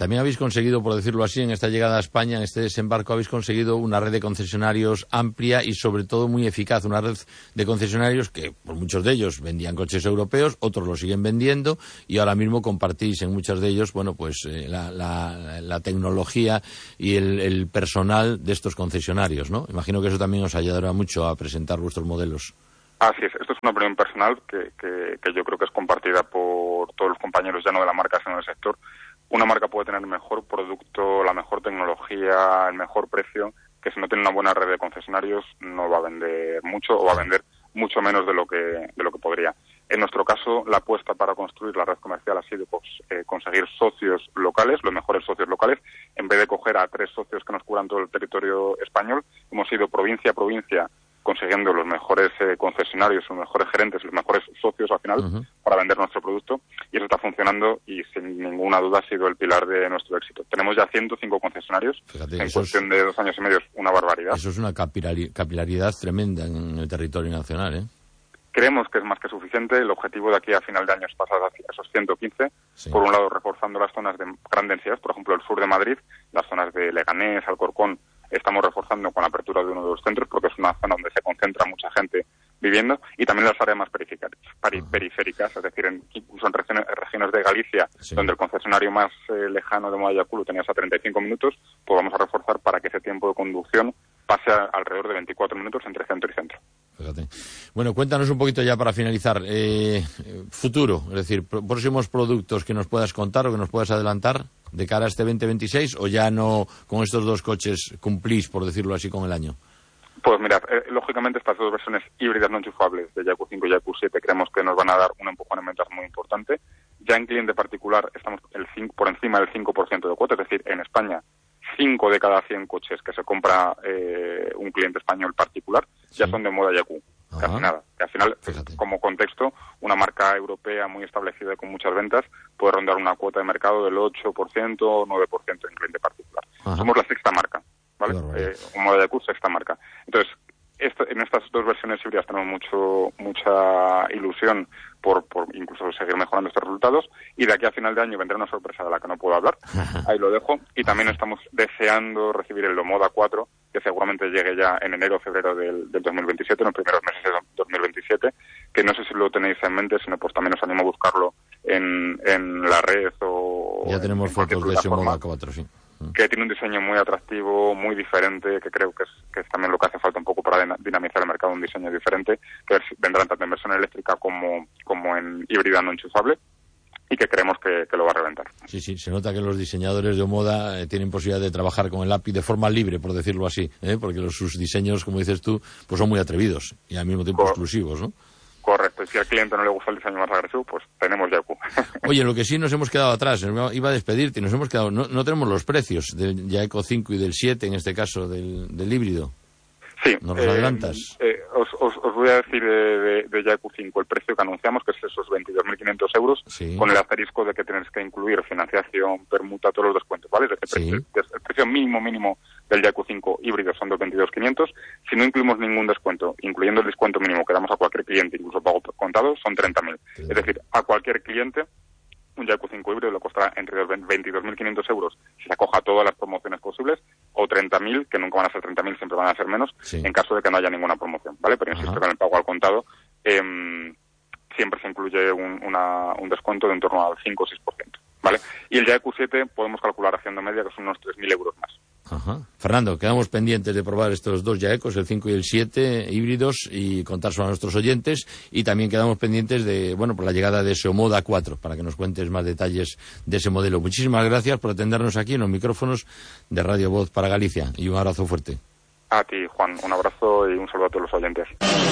Speaker 2: También habéis conseguido, por decirlo así, en esta llegada a España, en este desembarco, habéis conseguido una red de concesionarios amplia y sobre todo muy eficaz, una red de concesionarios que, por muchos de ellos, vendían coches europeos, otros los siguen vendiendo y ahora mismo compartís en muchos de ellos, bueno, pues eh, la, la, la tecnología y el, el personal de estos concesionarios, ¿no? Imagino que eso también os ayudará mucho a presentar vuestros modelos.
Speaker 10: Así es, esto es una opinión personal que, que, que yo creo que es compartida por todos los compañeros, ya no de la marca, sino del sector. Una marca puede tener el mejor producto, la mejor tecnología, el mejor precio, que si no tiene una buena red de concesionarios no va a vender mucho o va a vender mucho menos de lo que de lo que podría. En nuestro caso, la apuesta para construir la red comercial ha sido pues, eh, conseguir socios locales, los mejores socios locales, en vez de coger a tres socios que nos cubran todo el territorio español. Hemos ido provincia a provincia consiguiendo los mejores eh, concesionarios, los mejores gerentes, los mejores socios al final uh-huh. para vender nuestro producto, y eso está funcionando y sin ninguna duda ha sido el pilar de nuestro éxito. Tenemos ya ciento cinco concesionarios. Fíjate, en cuestión es, de dos años y medio, es una barbaridad.
Speaker 2: Eso es una capilaridad tremenda en el territorio nacional, ¿eh?
Speaker 10: Creemos que es más que suficiente. El objetivo de aquí a final de año es pasar a esos ciento quince. Sí. Por un lado, reforzando las zonas de gran densidad, por ejemplo, el sur de Madrid, las zonas de Leganés, Alcorcón. Estamos reforzando con la apertura de uno de los centros porque es una zona donde se concentra mucha gente viviendo, y también las áreas más periféricas, periféricas es decir, en, incluso en regiones, regiones de Galicia, sí. donde el concesionario más eh, lejano de Modayacu lo tenías a treinta y cinco minutos, pues vamos a reforzar para que ese tiempo de conducción pase a alrededor de veinticuatro minutos entre centro y centro.
Speaker 2: Fíjate. Bueno, cuéntanos un poquito ya para finalizar, eh, futuro, es decir, próximos productos que nos puedas contar o que nos puedas adelantar de cara a este veinte veintiséis, o ya no con estos dos coches cumplís, por decirlo así, con el año.
Speaker 10: Pues mirad, eh, lógicamente estas dos versiones híbridas no enchufables de Yaku cinco y Yaku siete creemos que nos van a dar un empujón en ventas muy importante. Ya en cliente particular estamos el cinco, por encima del cinco por ciento de cuota, es decir, en España cinco de cada cien coches que se compra eh, un cliente español particular sí. ya son de Modayaku. Casi nada. Que al final, Fíjate. como contexto, una marca europea muy establecida y con muchas ventas puede rondar una cuota de mercado del ocho por ciento o nueve por ciento en cliente particular. Ajá. Somos la sexta marca, ¿vale? Eh, Modayaku, sexta marca. Entonces, esto, en estas dos versiones híbridas tenemos mucho mucha ilusión por, por incluso seguir mejorando estos resultados, y de aquí a final de año vendrá una sorpresa de la que no puedo hablar, ahí lo dejo, y también estamos deseando recibir el Omoda cuatro, que seguramente llegue ya en enero o febrero del, del dos mil veintisiete, en los primeros meses de dos mil veintisiete, que no sé si lo tenéis en mente, sino pues también os animo a buscarlo en, en la red o...
Speaker 2: Ya tenemos fotos de ese Omoda cuatro, sí.
Speaker 10: Que tiene un diseño muy atractivo, muy diferente, que creo que es, que es también lo que hace falta un poco para dinamizar el mercado, un diseño diferente, que vendrán tanto en versión eléctrica como, como en híbrida no enchufable, y que creemos que, que lo va a reventar.
Speaker 2: Sí, sí, se nota que los diseñadores de Omoda eh, tienen posibilidad de trabajar con el A P I de forma libre, por decirlo así, ¿eh? Porque los, sus diseños, como dices tú, pues son muy atrevidos y al mismo tiempo Cor- exclusivos, ¿no?
Speaker 10: Correcto, y si al cliente no le gusta el diseño más agresivo, pues tenemos Yaku.
Speaker 2: Oye, lo que sí nos hemos quedado atrás, iba a despedirte, nos hemos quedado, no, no tenemos los precios del Yaku cinco y del siete, en este caso, del, del híbrido.
Speaker 10: Sí.
Speaker 2: ¿Nos los eh, adelantas?
Speaker 10: Eh, os, os, os voy a decir de, de, de Yaku cinco el precio que anunciamos, que es esos veintidós mil quinientos euros, sí. con el asterisco de que tienes que incluir financiación, permuta, todos los descuentos, ¿vale? Es decir, sí. el, precio, el precio mínimo mínimo del Yaku cinco híbrido son los veintidós mil quinientos. Si no incluimos ningún descuento, incluyendo el descuento mínimo que damos a cualquier cliente, incluso pago contado, son treinta mil. Sí. Es decir, a cualquier cliente un Yaku cinco híbrido le costará entre veintidós mil quinientos euros si se acoja todas las promociones posibles, o treinta mil, que nunca van a ser treinta mil, siempre van a ser menos, sí. en caso de que no haya ninguna promoción, ¿vale? Pero insisto, que en el pago al contado eh, siempre se incluye un, una, un descuento de en torno al cinco o seis por ciento, ¿vale? Y el Yaku siete podemos calcular haciendo media que son unos tres mil euros más.
Speaker 2: Ajá. Fernando, quedamos pendientes de probar estos dos Yaecos, el cinco y el siete híbridos, y contárselo a nuestros oyentes, y también quedamos pendientes de, bueno, por la llegada de ese Omoda cuatro, para que nos cuentes más detalles de ese modelo. Muchísimas gracias por atendernos aquí en los micrófonos de Radio Voz para Galicia, y un abrazo fuerte.
Speaker 10: A ti, Juan, un abrazo y un saludo a todos los oyentes.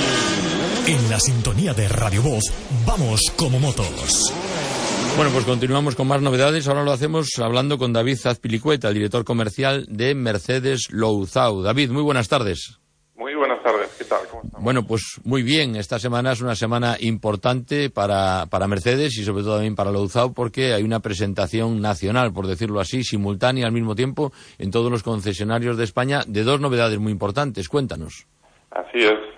Speaker 1: En la sintonía de Radio Voz, vamos como motos.
Speaker 2: Bueno, pues continuamos con más novedades. Ahora lo hacemos hablando con David Azpilicueta, el director comercial de Mercedes Louzao. David, muy buenas tardes.
Speaker 11: Muy buenas tardes, ¿qué tal? ¿Cómo estamos?
Speaker 2: Bueno, pues muy bien. Esta semana es una semana importante para, para Mercedes y sobre todo también para Louzao, porque hay una presentación nacional, por decirlo así, simultánea al mismo tiempo en todos los concesionarios de España, de dos novedades muy importantes. Cuéntanos.
Speaker 11: Así es.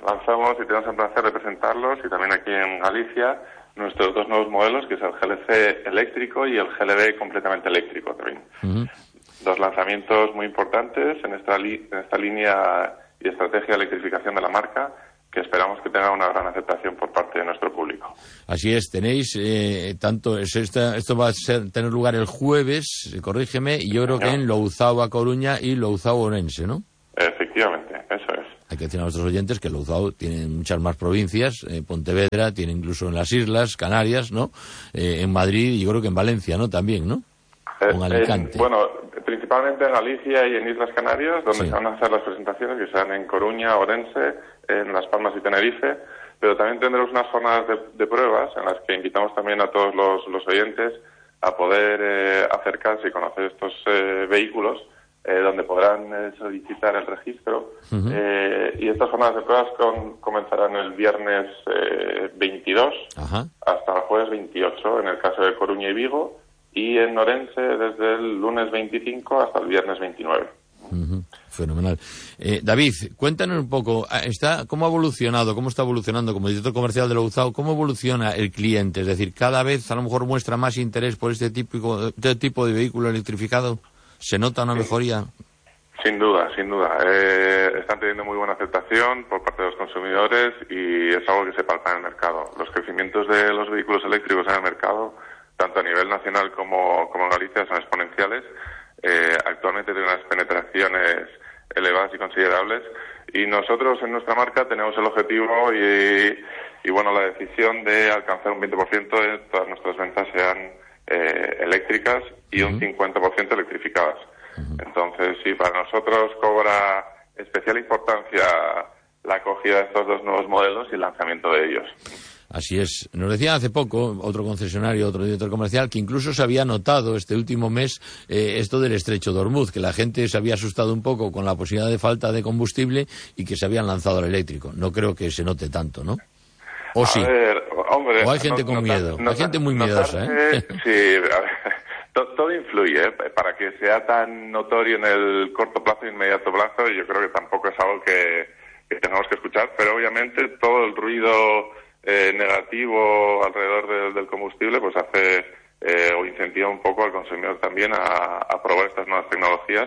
Speaker 11: lanzamos y tenemos el placer de presentarlos, y también aquí en Galicia, nuestros dos nuevos modelos, que es el G L C eléctrico y el G L B completamente eléctrico también. Uh-huh. Dos lanzamientos muy importantes en esta, li- en esta línea y estrategia de electrificación de la marca, que esperamos que tenga una gran aceptación por parte de nuestro público.
Speaker 2: Así es, tenéis eh, tanto, es esta, esto va a ser, tener lugar el jueves, corrígeme, y yo creo que en Louzao a Coruña y Louzao Orense, ¿no?
Speaker 11: Efectivamente, eso es.
Speaker 2: Hay que decir a nuestros oyentes que Louzao tiene muchas más provincias, eh, Pontevedra, tiene incluso en las Islas Canarias, ¿no? Eh, en Madrid y yo creo que en Valencia, ¿no? También, ¿no?
Speaker 11: Eh, en Alicante. Eh, bueno, principalmente en Galicia y en Islas Canarias, donde sí. se van a hacer las presentaciones, que sean en Coruña, Orense, en Las Palmas y Tenerife, pero también tendremos unas jornadas de, de pruebas en las que invitamos también a todos los, los oyentes a poder eh, acercarse y conocer estos eh, vehículos, eh, donde podrán eh, solicitar el registro. Uh-huh. Eh, y estas jornadas de pruebas con, comenzarán el viernes eh, veintidós uh-huh. hasta el jueves veintiocho, en el caso de Coruña y Vigo, y en Orense desde el lunes veinticinco hasta el viernes veintinueve.
Speaker 2: Uh-huh. Fenomenal. Eh, David, cuéntanos un poco, está, ¿cómo ha evolucionado, cómo está evolucionando como director comercial de Louzao, cómo evoluciona el cliente? Es decir, ¿cada vez a lo mejor muestra más interés por este tipo, este tipo de vehículo electrificado? ¿Se nota una mejoría?
Speaker 11: Sin duda, sin duda. Eh, están teniendo muy buena aceptación por parte de los consumidores y es algo que se palpa en el mercado. Los crecimientos de los vehículos eléctricos en el mercado, tanto a nivel nacional como, como en Galicia, son exponenciales. Eh, actualmente tiene unas penetraciones elevadas y considerables, y nosotros en nuestra marca tenemos el objetivo y, y bueno, la decisión de alcanzar un veinte por ciento de todas nuestras ventas sean eh, eléctricas y un cincuenta por ciento electrificadas. Entonces, sí, para nosotros cobra especial importancia la acogida de estos dos nuevos modelos y el lanzamiento de ellos.
Speaker 2: Así es. Nos decía hace poco otro concesionario, otro director comercial, que incluso se había notado este último mes eh, esto del estrecho de Ormuz, que la gente se había asustado un poco con la posibilidad de falta de combustible y que se habían lanzado al eléctrico. No creo que se note tanto, ¿no? ¿O sí?
Speaker 11: A ver, hombre,
Speaker 2: ¿O hay gente no, con no, miedo? No, hay gente muy miedosa, ¿eh?
Speaker 11: Sí, a ver, todo, todo influye, ¿eh? Para que sea tan notorio en el corto plazo e inmediato plazo, yo creo que tampoco es algo que, que tenemos que escuchar, pero obviamente todo el ruido Eh, negativo alrededor de, del combustible pues hace eh, o incentiva un poco al consumidor también a, a probar estas nuevas tecnologías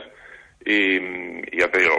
Speaker 11: y, y ya te digo,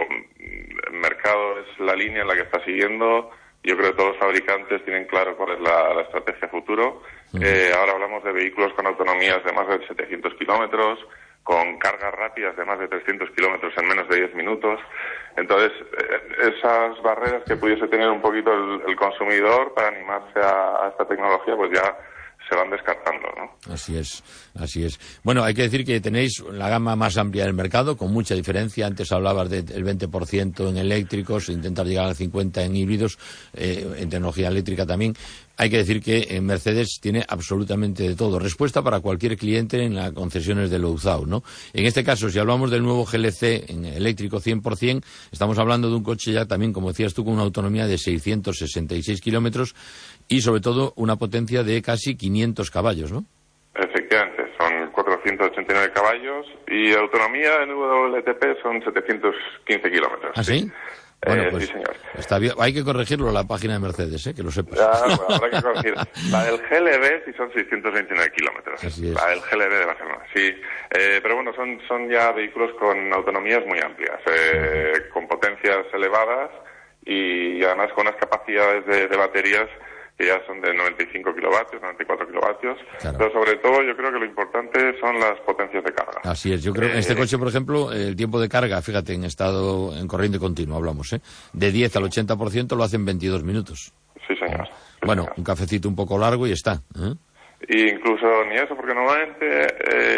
Speaker 11: el mercado es la línea en la que está siguiendo. Yo creo que todos los fabricantes tienen claro cuál es la, la estrategia futuro. Uh-huh. Eh, ahora hablamos de vehículos con autonomías de más de setecientos kilómetros, con cargas rápidas de más de trescientos kilómetros en menos de diez minutos. Entonces, eh, esas barreras que pudiese tener un poquito el, el consumidor para animarse a, a esta tecnología, pues ya se van descartando, ¿no?
Speaker 2: Así es, así es. Bueno, hay que decir que tenéis la gama más amplia del mercado, con mucha diferencia. Antes hablabas del veinte por ciento en eléctricos, intentar llegar al cincuenta por ciento en híbridos, eh, en tecnología eléctrica también. Hay que decir que Mercedes tiene absolutamente de todo. Respuesta para cualquier cliente en las concesiones de Louzao, ¿no? En este caso, si hablamos del nuevo G L C en eléctrico cien por ciento, estamos hablando de un coche ya también, como decías tú, con una autonomía de seiscientos sesenta y seis kilómetros y, sobre todo, una potencia de casi quinientos caballos, ¿no?
Speaker 11: Efectivamente, son cuatrocientos ochenta y nueve caballos y autonomía en W L T P son setecientos quince kilómetros.
Speaker 2: ¿Ah, sí? Bueno,
Speaker 11: eh,
Speaker 2: pues
Speaker 11: sí, señor.
Speaker 2: Está bien. Hay que corregirlo la página de Mercedes, ¿eh? Que lo sepas.
Speaker 11: Ya, bueno, habrá que corregir. La del G L B sí son seiscientos veintinueve kilómetros.
Speaker 2: Así es.
Speaker 11: La del G L B de Barcelona, sí. Eh, pero bueno, son, son ya vehículos con autonomías muy amplias, eh, uh-huh. con potencias elevadas y, y además con unas capacidades de, de baterías que ya son de noventa y cinco kilovatios, noventa y cuatro kilovatios, claro. Pero sobre todo yo creo que lo importante son las potencias de carga.
Speaker 2: Así es, yo creo que en este coche, por ejemplo, el tiempo de carga, fíjate, en estado, en corriente continua hablamos, ¿eh? De diez al ochenta por ciento lo hacen veintidós minutos.
Speaker 11: Sí, señor. Sí,
Speaker 2: bueno,
Speaker 11: señor.
Speaker 2: Un cafecito un poco largo y está, ¿eh?
Speaker 11: Y incluso ni eso, porque normalmente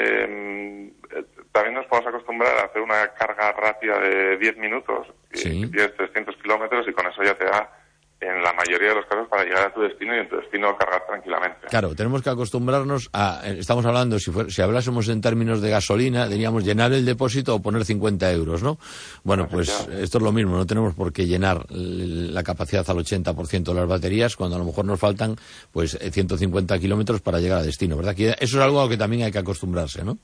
Speaker 11: eh, también nos podemos acostumbrar a hacer una carga rápida de diez minutos,
Speaker 2: sí.
Speaker 11: diez, trescientos kilómetros, y con eso ya te da en la mayoría de los casos para llegar a tu destino y en tu destino cargar tranquilamente.
Speaker 2: Claro, tenemos que acostumbrarnos a, estamos hablando, si, fuera, si hablásemos en términos de gasolina, diríamos llenar el depósito o poner cincuenta euros, ¿no? Bueno, pues esto es lo mismo, no tenemos por qué llenar la capacidad al ochenta por ciento de las baterías cuando a lo mejor nos faltan pues ciento cincuenta kilómetros para llegar a destino, ¿verdad? Que eso es algo a lo que también hay que acostumbrarse, ¿no?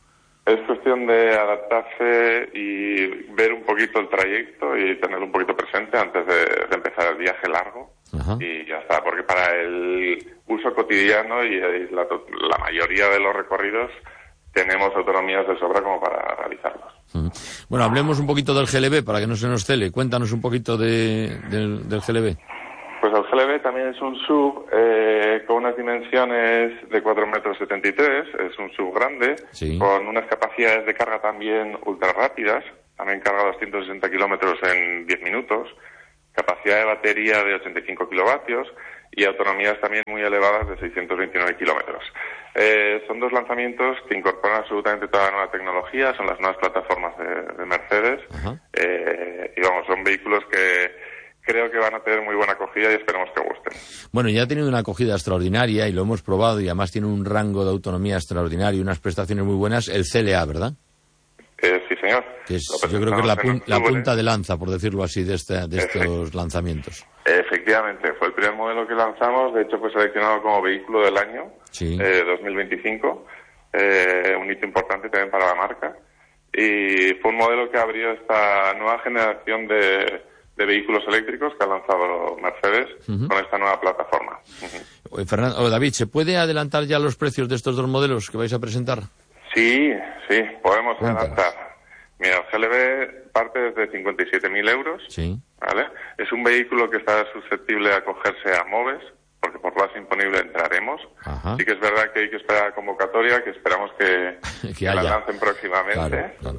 Speaker 11: Es cuestión de adaptarse y ver un poquito el trayecto y tenerlo un poquito presente antes de, de empezar el viaje largo. Ajá. Y ya está, porque para el uso cotidiano y la, la mayoría de los recorridos tenemos autonomías de sobra como para realizarlos.
Speaker 2: Bueno, hablemos un poquito del G L B para que no se nos cele. Cuéntanos un poquito de, del, del G L B.
Speaker 11: Pues el G L B también es un sub eh, con unas dimensiones de cuatro metros setenta y tres, es un sub grande, sí. Con unas capacidades de carga también ultra rápidas, también carga doscientos sesenta kilómetros en diez minutos, capacidad de batería de ochenta y cinco kilovatios y autonomías también muy elevadas de seiscientos veintinueve kilómetros. Eh, son dos lanzamientos que incorporan absolutamente toda la nueva tecnología, son las nuevas plataformas de, de Mercedes, eh, y vamos, son vehículos que creo que van a tener muy buena acogida y esperemos que gusten.
Speaker 2: Bueno, ya ha tenido una acogida extraordinaria y lo hemos probado y además tiene un rango de autonomía extraordinario y unas prestaciones muy buenas, el C L A, ¿verdad?
Speaker 11: Eh, sí, señor.
Speaker 2: Que es, yo creo que es la, pun la punta de lanza, por decirlo así, de, este, de estos lanzamientos.
Speaker 11: Efectivamente, fue el primer modelo que lanzamos, de hecho fue seleccionado como vehículo del año, sí. eh, dos mil veinticinco, eh, un hito importante también para la marca, y fue un modelo que abrió esta nueva generación de de vehículos eléctricos que ha lanzado Mercedes uh-huh. con esta nueva plataforma.
Speaker 2: Uh-huh. Fernando, o David, ¿se puede adelantar ya los precios de estos dos modelos que vais a presentar?
Speaker 11: Sí, sí, podemos Cuéntanos. adelantar. Mira, el G L B parte desde cincuenta y siete mil euros, sí. ¿vale? Es un vehículo que está susceptible de acogerse a MOVES, porque por base imponible entraremos. Ajá. Sí que es verdad que hay que esperar a convocatoria, que esperamos que, que, que la lancen próximamente. Claro, claro.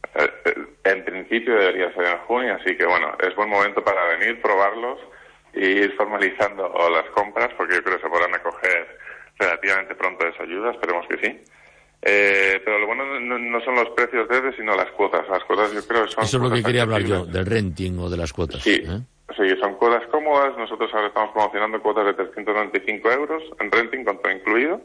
Speaker 11: En principio debería ser en junio, así que bueno, es buen momento para venir, probarlos y ir formalizando las compras, porque yo creo que se podrán acoger relativamente pronto a esa ayuda, esperemos que sí. Eh, pero lo bueno no, no son los precios desde, sino las cuotas. Las cuotas yo creo que son...
Speaker 2: Eso es lo que quería hablar yo, del renting o de las cuotas.
Speaker 11: Sí,
Speaker 2: ¿eh?
Speaker 11: sí, son cuotas cómodas. Nosotros ahora estamos promocionando cuotas de trescientos noventa y cinco euros en renting con todo incluido.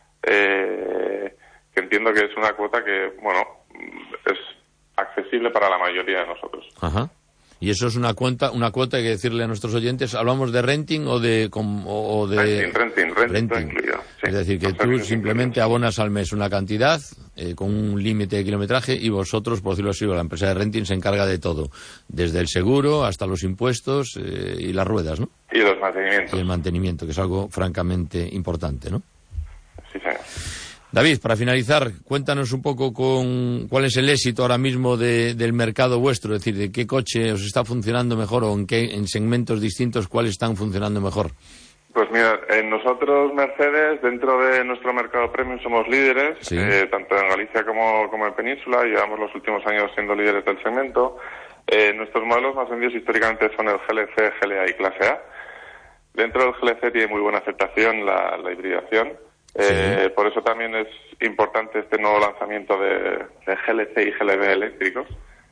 Speaker 11: Eh, que entiendo que es una cuota que, bueno, es accesible para la mayoría de nosotros.
Speaker 2: Ajá. Y eso es una cuenta, una cuota, hay que decirle a nuestros oyentes, ¿hablamos de renting o de... o de...
Speaker 11: Renting, renting, renting, renting. Incluido, sí.
Speaker 2: Es decir, que tú simplemente abonas al mes una cantidad eh, con un límite de kilometraje y vosotros, por decirlo así, la empresa de renting se encarga de todo, desde el seguro hasta los impuestos eh, y las ruedas, ¿no?
Speaker 11: Y los mantenimientos.
Speaker 2: Y el mantenimiento, que es algo francamente importante, ¿no?
Speaker 11: Sí, señor.
Speaker 2: David, para finalizar, cuéntanos un poco con cuál es el éxito ahora mismo de, del mercado vuestro, es decir, de qué coche os está funcionando mejor o en qué en segmentos distintos cuáles están funcionando mejor.
Speaker 11: Pues mira, en nosotros Mercedes, dentro de nuestro mercado premium somos líderes, sí. eh, tanto en Galicia como, como en Península, llevamos los últimos años siendo líderes del segmento. Eh, nuestros modelos más vendidos históricamente son el G L C, G L A y Clase A. Dentro del G L C tiene muy buena aceptación la, la hibridación. Eh, sí. Por eso también es importante este nuevo lanzamiento de, de G L C y G L B eléctricos.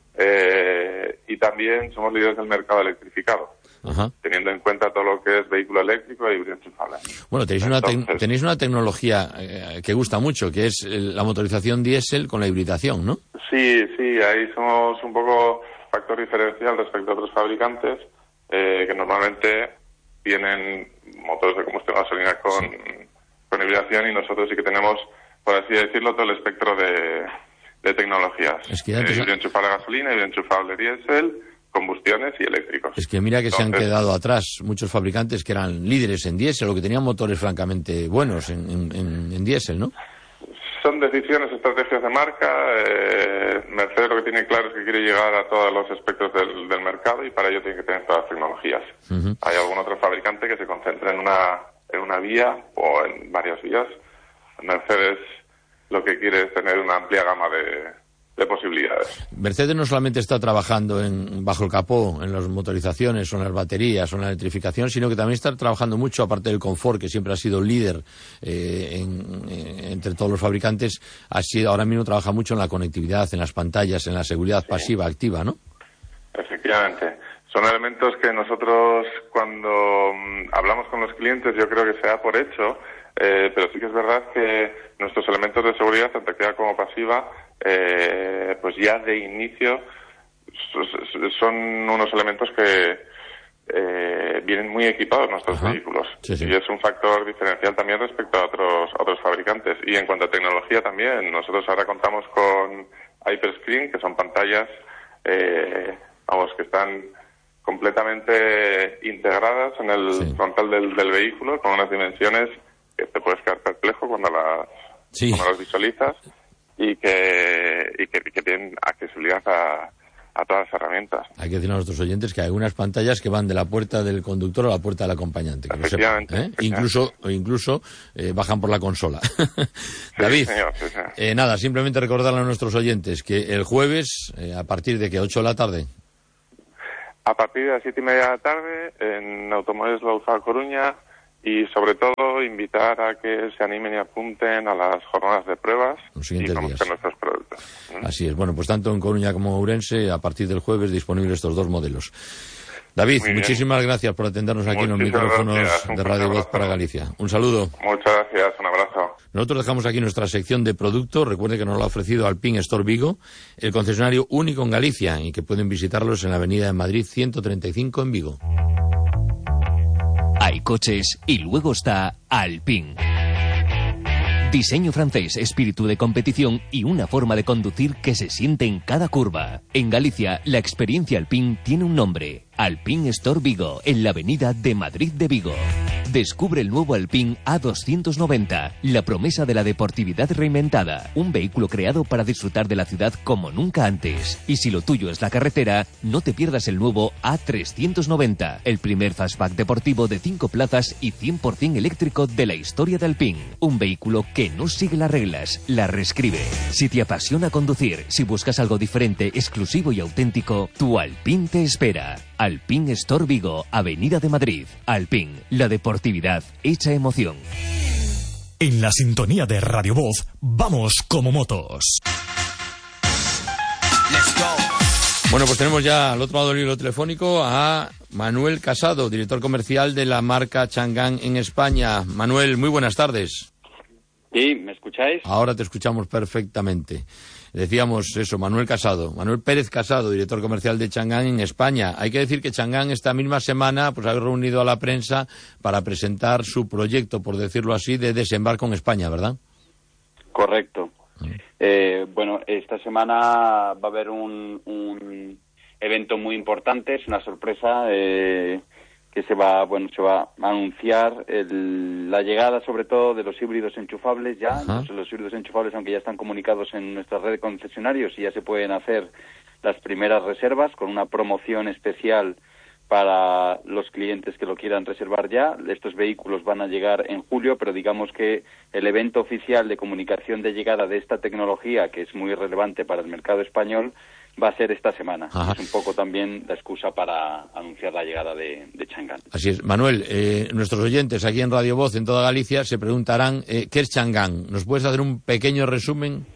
Speaker 11: Eh, y también somos líderes del mercado electrificado, Ajá. teniendo en cuenta todo lo que es vehículo eléctrico y híbrido enchufable.
Speaker 2: Bueno, tenéis, Entonces, una te tenéis una tecnología eh, que gusta mucho, que es la motorización diésel con la hibridación, ¿no?
Speaker 11: Sí, sí, ahí somos un poco factor diferencial respecto a otros fabricantes eh, que normalmente tienen motores de combustión gasolina con... Sí. con hibridación y nosotros sí que tenemos, por así decirlo, todo el espectro de, de tecnologías. Es que antes... híbrido enchufable gasolina, híbrido enchufable diésel, combustiones y eléctricos.
Speaker 2: Es que mira que Entonces, se han quedado atrás muchos fabricantes que eran líderes en diésel o que tenían motores francamente buenos en, en, en, en diésel, ¿no?
Speaker 11: Son decisiones, estrategias de marca. Eh, Mercedes lo que tiene claro es que quiere llegar a todos los aspectos del, del mercado y para ello tiene que tener todas las tecnologías. Uh-huh. Hay algún otro fabricante que se concentra en una... en una vía o en varias vías. Mercedes lo que quiere es tener una amplia gama de, de posibilidades.
Speaker 2: Mercedes no solamente está trabajando en, bajo el capó, en las motorizaciones o en las baterías o en la electrificación, sino que también está trabajando mucho, aparte del confort, que siempre ha sido líder eh, en, en, entre todos los fabricantes, ha sido, ahora mismo trabaja mucho en la conectividad, en las pantallas, en la seguridad sí. pasiva, activa, ¿no?
Speaker 11: Efectivamente. Son elementos que nosotros cuando um, hablamos con los clientes yo creo que se da por hecho, eh, pero sí que es verdad que nuestros elementos de seguridad, tanto activa como pasiva, eh, pues ya de inicio son unos elementos que, eh, vienen muy equipados nuestros Ajá. vehículos.
Speaker 2: Sí, sí.
Speaker 11: Y es un factor diferencial también respecto a otros, a otros fabricantes. Y en cuanto a tecnología también, nosotros ahora contamos con Hyperscreen, que son pantallas, eh, vamos, que están completamente integradas en el sí. frontal del, del vehículo, con unas dimensiones que te puedes quedar perplejo cuando las, sí. cuando las visualizas, y que, y que, y que tienen accesibilidad a, a todas las herramientas.
Speaker 2: Hay que decir a nuestros oyentes que hay algunas pantallas que van de la puerta del conductor a la puerta del acompañante. Que
Speaker 11: efectivamente.
Speaker 2: Lo sepan, ¿eh? Incluso, incluso eh, bajan por la consola.
Speaker 11: Sí,
Speaker 2: David,
Speaker 11: señor, sí, señor.
Speaker 2: Eh, nada, simplemente recordarle a nuestros oyentes que el jueves, eh, a partir de que ocho de la tarde.
Speaker 11: A partir de las siete y media de la tarde, en Automóviles Louzá Coruña, y sobre todo invitar a que se animen y apunten a las jornadas de pruebas y conozcan nuestros productos. ¿Mm?
Speaker 2: Así es. Bueno, pues tanto en Coruña como en Ourense, a partir del jueves, disponibles estos dos modelos. David, muchísimas gracias por atendernos aquí muchísimas en los micrófonos gracias. de Radio Voz para Galicia. Un saludo.
Speaker 11: Muchas gracias, un abrazo.
Speaker 2: Nosotros dejamos aquí nuestra sección de productos. Recuerde que nos lo ha ofrecido Alpine Store Vigo, el concesionario único en Galicia, y que pueden visitarlos en la avenida de Madrid ciento treinta y cinco en Vigo.
Speaker 4: Hay coches y luego está Alpine. Diseño francés, espíritu de competición y una forma de conducir que se siente en cada curva. En Galicia, la experiencia Alpine tiene un nombre. Alpine Store Vigo, en la avenida de Madrid de Vigo. Descubre el nuevo Alpine A doscientos noventa, la promesa de la deportividad reinventada. Un vehículo creado para disfrutar de la ciudad como nunca antes. Y si lo tuyo es la carretera, no te pierdas el nuevo A trescientos noventa, el primer fastback deportivo de cinco plazas y cien por ciento eléctrico de la historia de Alpine. Un vehículo que no sigue las reglas, las reescribe. Si te apasiona conducir, si buscas algo diferente, exclusivo y auténtico, tu Alpine te espera. Alpine Store Vigo, Avenida de Madrid. Alpine, la deportividad hecha emoción.
Speaker 1: En la sintonía de Radio Voz, vamos como motos.
Speaker 2: Bueno, pues tenemos ya al otro lado del hilo telefónico a Manuel Casado, director comercial de la marca Chang'an en España. Manuel, muy buenas tardes.
Speaker 12: Sí, ¿me escucháis?
Speaker 2: Ahora te escuchamos perfectamente. Decíamos eso, Manuel Casado, Manuel Pérez Casado, director comercial de Chang'an en España. Hay que decir que Chang'an esta misma semana pues ha reunido a la prensa para presentar su proyecto, por decirlo así, de desembarco en España, ¿verdad?
Speaker 12: Correcto. Mm. Eh, bueno, esta semana va a haber un, un evento muy importante, es una sorpresa eh, que se va, bueno, se va a anunciar el, la llegada sobre todo de los híbridos enchufables ya. Los, los híbridos enchufables, aunque ya están comunicados en nuestra red de concesionarios y ya se pueden hacer las primeras reservas con una promoción especial para los clientes que lo quieran reservar ya. Estos vehículos van a llegar en julio, pero digamos que el evento oficial de comunicación de llegada de esta tecnología, que es muy relevante para el mercado español, va a ser esta semana. Ajá. Es un poco también la excusa para anunciar la llegada de, de Chang'an.
Speaker 2: Así es. Manuel, eh, nuestros oyentes aquí en Radio Voz, en toda Galicia, se preguntarán eh, ¿qué es Chang'an? ¿Nos puedes hacer un pequeño resumen?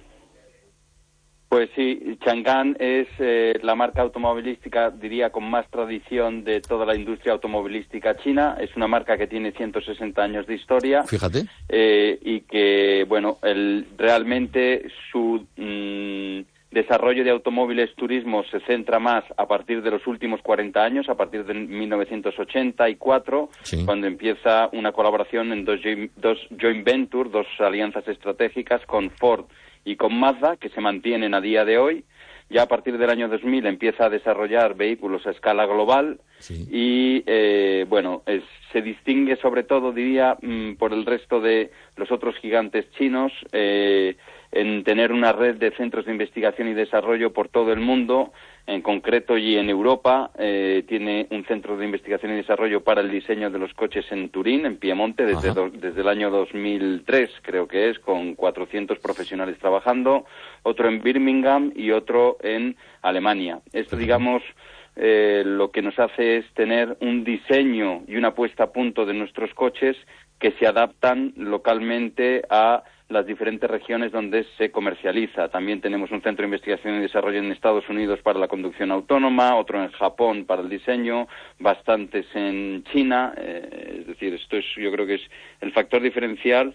Speaker 12: Pues sí, Chang'an es eh, la marca automovilística, diría, con más tradición de toda la industria automovilística china. Es una marca que tiene ciento sesenta años de historia.
Speaker 2: Fíjate.
Speaker 12: Eh, y que, bueno, el, realmente su mmm, desarrollo de automóviles turismo se centra más a partir de los últimos cuarenta años, a partir de mil novecientos ochenta y cuatro, sí. Cuando empieza una colaboración en dos, dos joint ventures, dos alianzas estratégicas con Ford y con Mazda, que se mantienen a día de hoy. Ya a partir del año dos mil empieza a desarrollar vehículos a escala global, sí. y, eh, bueno, es, se distingue sobre todo, diría, mmm, por el resto de los otros gigantes chinos, eh, en tener una red de centros de investigación y desarrollo por todo el mundo, en concreto y en Europa. Eh, tiene un centro de investigación y desarrollo para el diseño de los coches en Turín, en Piemonte, desde, do, desde el año dos mil tres, creo que es, con cuatrocientos profesionales trabajando, otro en Birmingham y otro en Alemania. Esto, digamos, eh, lo que nos hace es tener un diseño y una puesta a punto de nuestros coches que se adaptan localmente a las diferentes regiones donde se comercializa. También tenemos un centro de investigación y desarrollo en Estados Unidos para la conducción autónoma, otro en Japón para el diseño, bastantes en China. Eh, es decir, esto es, yo creo que es el factor diferencial,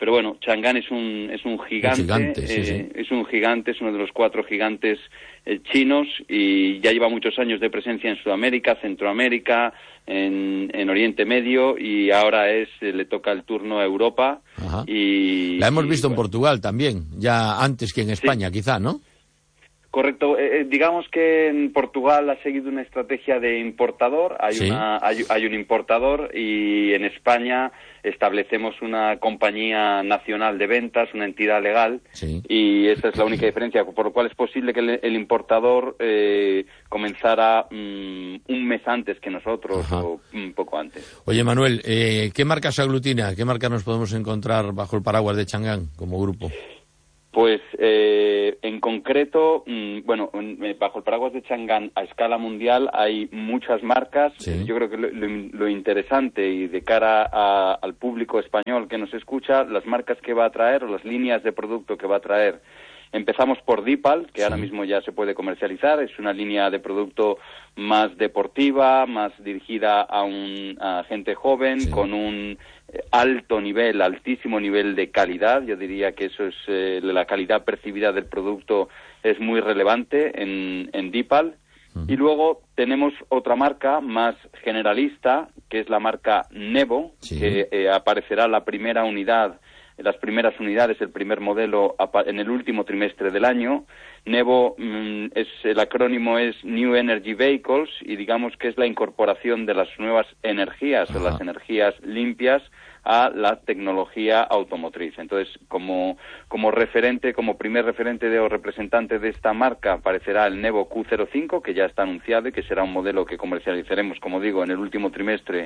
Speaker 12: Pero bueno, Chang'an es un es un gigante, un gigante sí, eh, sí. es un gigante, es uno de los cuatro gigantes eh, chinos y ya lleva muchos años de presencia en Sudamérica, Centroamérica, en, en Oriente Medio y ahora es eh, le toca el turno a Europa.
Speaker 2: Ajá.
Speaker 12: y
Speaker 2: La hemos
Speaker 12: y,
Speaker 2: visto
Speaker 12: bueno,
Speaker 2: en Portugal también, ya antes que en España, sí. quizá, ¿no?
Speaker 12: Correcto. Eh, digamos que en Portugal ha seguido una estrategia de importador. Hay,
Speaker 2: sí.
Speaker 12: una, hay, hay un importador y en España establecemos una compañía nacional de ventas, una entidad legal,
Speaker 2: sí.
Speaker 12: y esa es la única diferencia, por lo cual es posible que el, el importador eh, comenzara um, un mes antes que nosotros Ajá. o un poco antes.
Speaker 2: Oye, Manuel, eh, ¿qué marca se aglutina? ¿Qué marca nos podemos encontrar bajo el paraguas de Chang'an como grupo?
Speaker 12: Pues eh, en concreto, mmm, bueno, bajo el paraguas de Chang'an a escala mundial hay muchas marcas.
Speaker 2: Sí.
Speaker 12: Yo creo que lo, lo, lo interesante y de cara a, al público español que nos escucha, las marcas que va a traer o las líneas de producto que va a traer. Empezamos por Dipal, que sí. ahora mismo ya se puede comercializar. Es una línea de producto más deportiva, más dirigida a, un, a gente joven, sí. con un alto nivel, altísimo nivel de calidad. Yo diría que eso es eh, la calidad percibida del producto es muy relevante en, en Dipal. Uh-huh. Y luego tenemos otra marca más generalista, que es la marca Nevo, sí. que eh, aparecerá la primera unidad las primeras unidades, el primer modelo en el último trimestre del año. Nevo, mmm, es, el acrónimo es New Energy Vehicles y digamos que es la incorporación de las nuevas energías Ajá. o las energías limpias a la tecnología automotriz. Entonces, como, como referente, como primer referente de, o representante de esta marca aparecerá el Nevo Q cero cinco, que ya está anunciado y que será un modelo que comercializaremos, como digo, en el último trimestre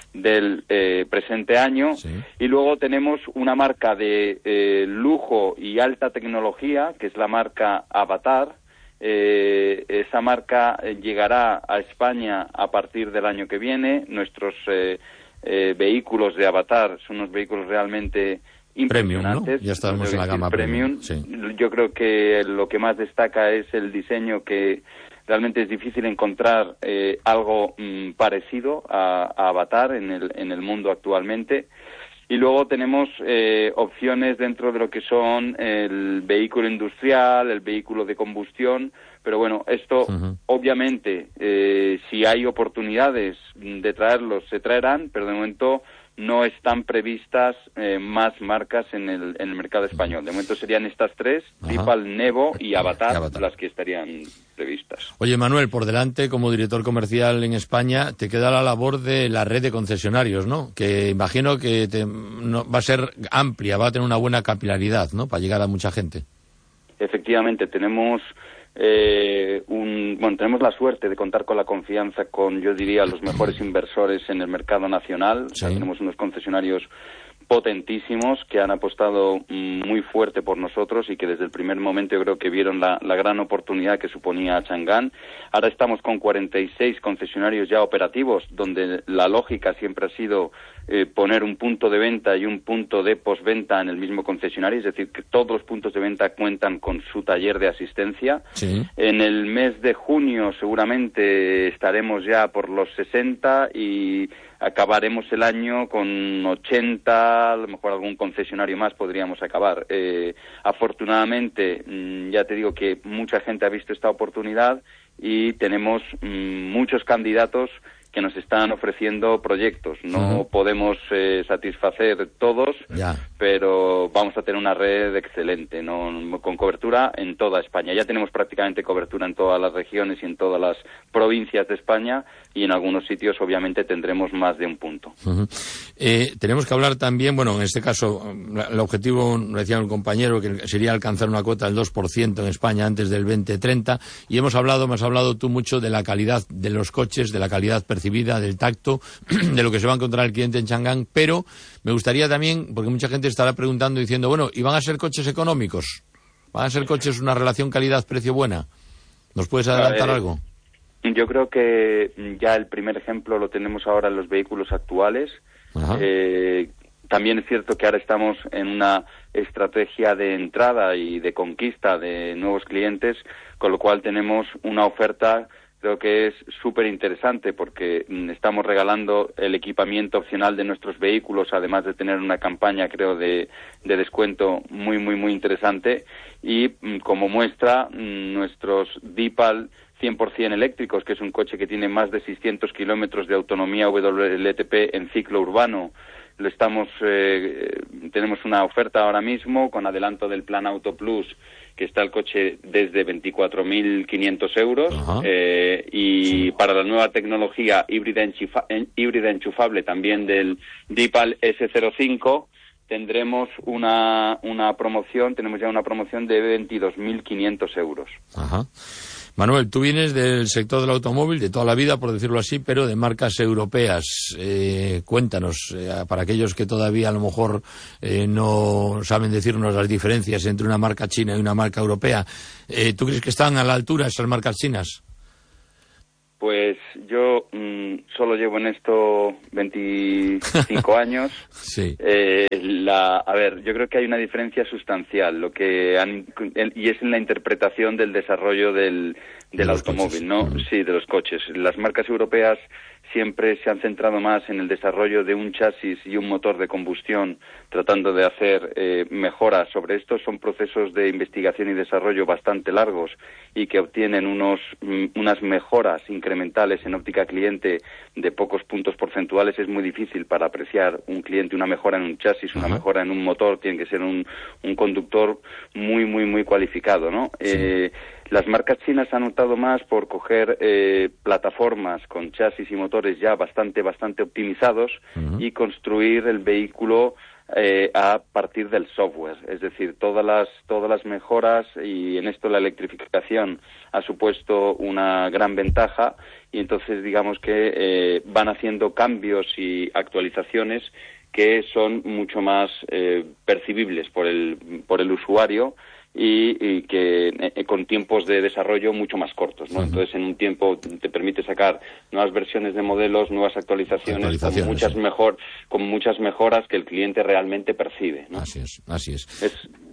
Speaker 12: del eh, presente año. Sí. Y luego tenemos una marca de eh, lujo y alta tecnología, que es la marca Avatar. Eh, esa marca eh, llegará a España a partir del año que viene. Nuestros eh, eh, vehículos de Avatar son unos vehículos realmente impresionantes.
Speaker 2: Premium, ¿no? Ya estamos en la gama premium.
Speaker 12: premium. Sí. Yo creo que lo que más destaca es el diseño, que realmente es difícil encontrar eh, algo mm, parecido a, a Avatar en el, en el mundo actualmente. Y luego tenemos eh, opciones dentro de lo que son el vehículo industrial, el vehículo de combustión. Pero bueno, esto uh-huh. obviamente, eh, si hay oportunidades de traerlos, se traerán, pero de momento no están previstas eh, más marcas en el, en el mercado español. De momento serían estas tres, Dipal, Nevo y Avatar, y Avatar, las que estarían previstas.
Speaker 2: Oye, Manuel, por delante, como director comercial en España, te queda la labor de la red de concesionarios, ¿no? Que imagino que te, no, va a ser amplia, va a tener una buena capilaridad, ¿no? Para llegar a mucha gente.
Speaker 12: Efectivamente, tenemos... Eh, un, bueno, tenemos la suerte de contar con la confianza con, yo diría, los mejores inversores en el mercado nacional. Sí. O sea, tenemos unos concesionarios potentísimos que han apostado muy fuerte por nosotros y que desde el primer momento yo creo que vieron la, la gran oportunidad que suponía Chang'an. Ahora estamos con cuarenta y seis concesionarios ya operativos, donde la lógica siempre ha sido eh, poner un punto de venta y un punto de postventa en el mismo concesionario, es decir, que todos los puntos de venta cuentan con su taller de asistencia.
Speaker 2: Sí.
Speaker 12: En el mes de junio seguramente estaremos ya por los sesenta y acabaremos el año con ochenta, a lo mejor algún concesionario más podríamos acabar. Eh, afortunadamente, ya te digo que mucha gente ha visto esta oportunidad y tenemos mmm, muchos candidatos que nos están ofreciendo proyectos. No uh-huh. podemos eh, satisfacer todos,
Speaker 2: ya.
Speaker 12: pero vamos a tener una red excelente, ¿no? Con cobertura en toda España. Ya tenemos prácticamente cobertura en todas las regiones y en todas las provincias de España, y en algunos sitios obviamente tendremos más de un punto.
Speaker 2: Uh-huh. Eh, tenemos que hablar también, bueno, en este caso, el objetivo, decía un compañero, que sería alcanzar una cuota del dos por ciento en España antes del veinte treinta, y hemos hablado, me has hablado tú mucho de la calidad de los coches, de la calidad percibida, del tacto, de lo que se va a encontrar el cliente en Chang'an, pero me gustaría también, porque mucha gente estará preguntando, diciendo, bueno, ¿y van a ser coches económicos? ¿Van a ser coches una relación calidad-precio buena? ¿Nos puedes adelantar algo?
Speaker 12: Yo creo que ya el primer ejemplo lo tenemos ahora en los vehículos actuales. Eh, también es cierto que ahora estamos en una estrategia de entrada y de conquista de nuevos clientes, con lo cual tenemos una oferta Creo que es súper interesante porque mm, estamos regalando el equipamiento opcional de nuestros vehículos, además de tener una campaña, creo, de, de descuento muy, muy, muy interesante. Y mm, como muestra, mm, nuestros Deepal cien por ciento eléctricos, que es un coche que tiene más de seiscientos kilómetros de autonomía W L T P en ciclo urbano. Lo estamos, eh, tenemos una oferta ahora mismo con adelanto del Plan Auto Plus, que está el coche desde veinticuatro mil quinientos euros, eh, y sí. Para la nueva tecnología híbrida, enchufa, híbrida enchufable también del Deepal S cero cinco, tendremos una, una promoción, tenemos ya una promoción de veintidós mil quinientos euros.
Speaker 2: Ajá. Manuel, tú vienes del sector del automóvil de toda la vida, por decirlo así, pero de marcas europeas. Eh, cuéntanos, eh, para aquellos que todavía a lo mejor eh, no saben decirnos las diferencias entre una marca china y una marca europea, eh, ¿tú crees que están a la altura esas marcas chinas?
Speaker 12: Pues yo mmm, solo llevo en esto veinticinco años.
Speaker 2: Sí.
Speaker 12: Eh, la, a ver, yo creo que hay una diferencia sustancial, lo que han, y es en la interpretación del desarrollo del, del de automóvil, ¿no? Mm. Sí, de los coches. Las marcas europeas siempre se han centrado más en el desarrollo de un chasis y un motor de combustión, tratando de hacer eh, mejoras sobre esto. Son procesos de investigación y desarrollo bastante largos y que obtienen unos mm, unas mejoras incrementales en óptica cliente de pocos puntos porcentuales. Es muy difícil para apreciar un cliente una mejora en un chasis, una Ajá. mejora en un motor. Tiene que ser un, un conductor muy, muy, muy cualificado, ¿no? Sí. Eh, Las marcas chinas han optado más por coger eh, plataformas con chasis y motores ya bastante, bastante optimizados uh-huh. y construir el vehículo eh, a partir del software. Es decir, todas las, todas las mejoras, y en esto la electrificación ha supuesto una gran ventaja, y entonces digamos que eh, van haciendo cambios y actualizaciones que son mucho más eh, percibibles por el, por el usuario, Y, y que eh, con tiempos de desarrollo mucho más cortos, ¿no? Uh-huh. Entonces, en un tiempo te permite sacar nuevas versiones de modelos, nuevas actualizaciones, actualizaciones con muchas sí. mejor, con muchas mejoras que el cliente realmente percibe, ¿no?
Speaker 2: Así es, así es.
Speaker 12: Es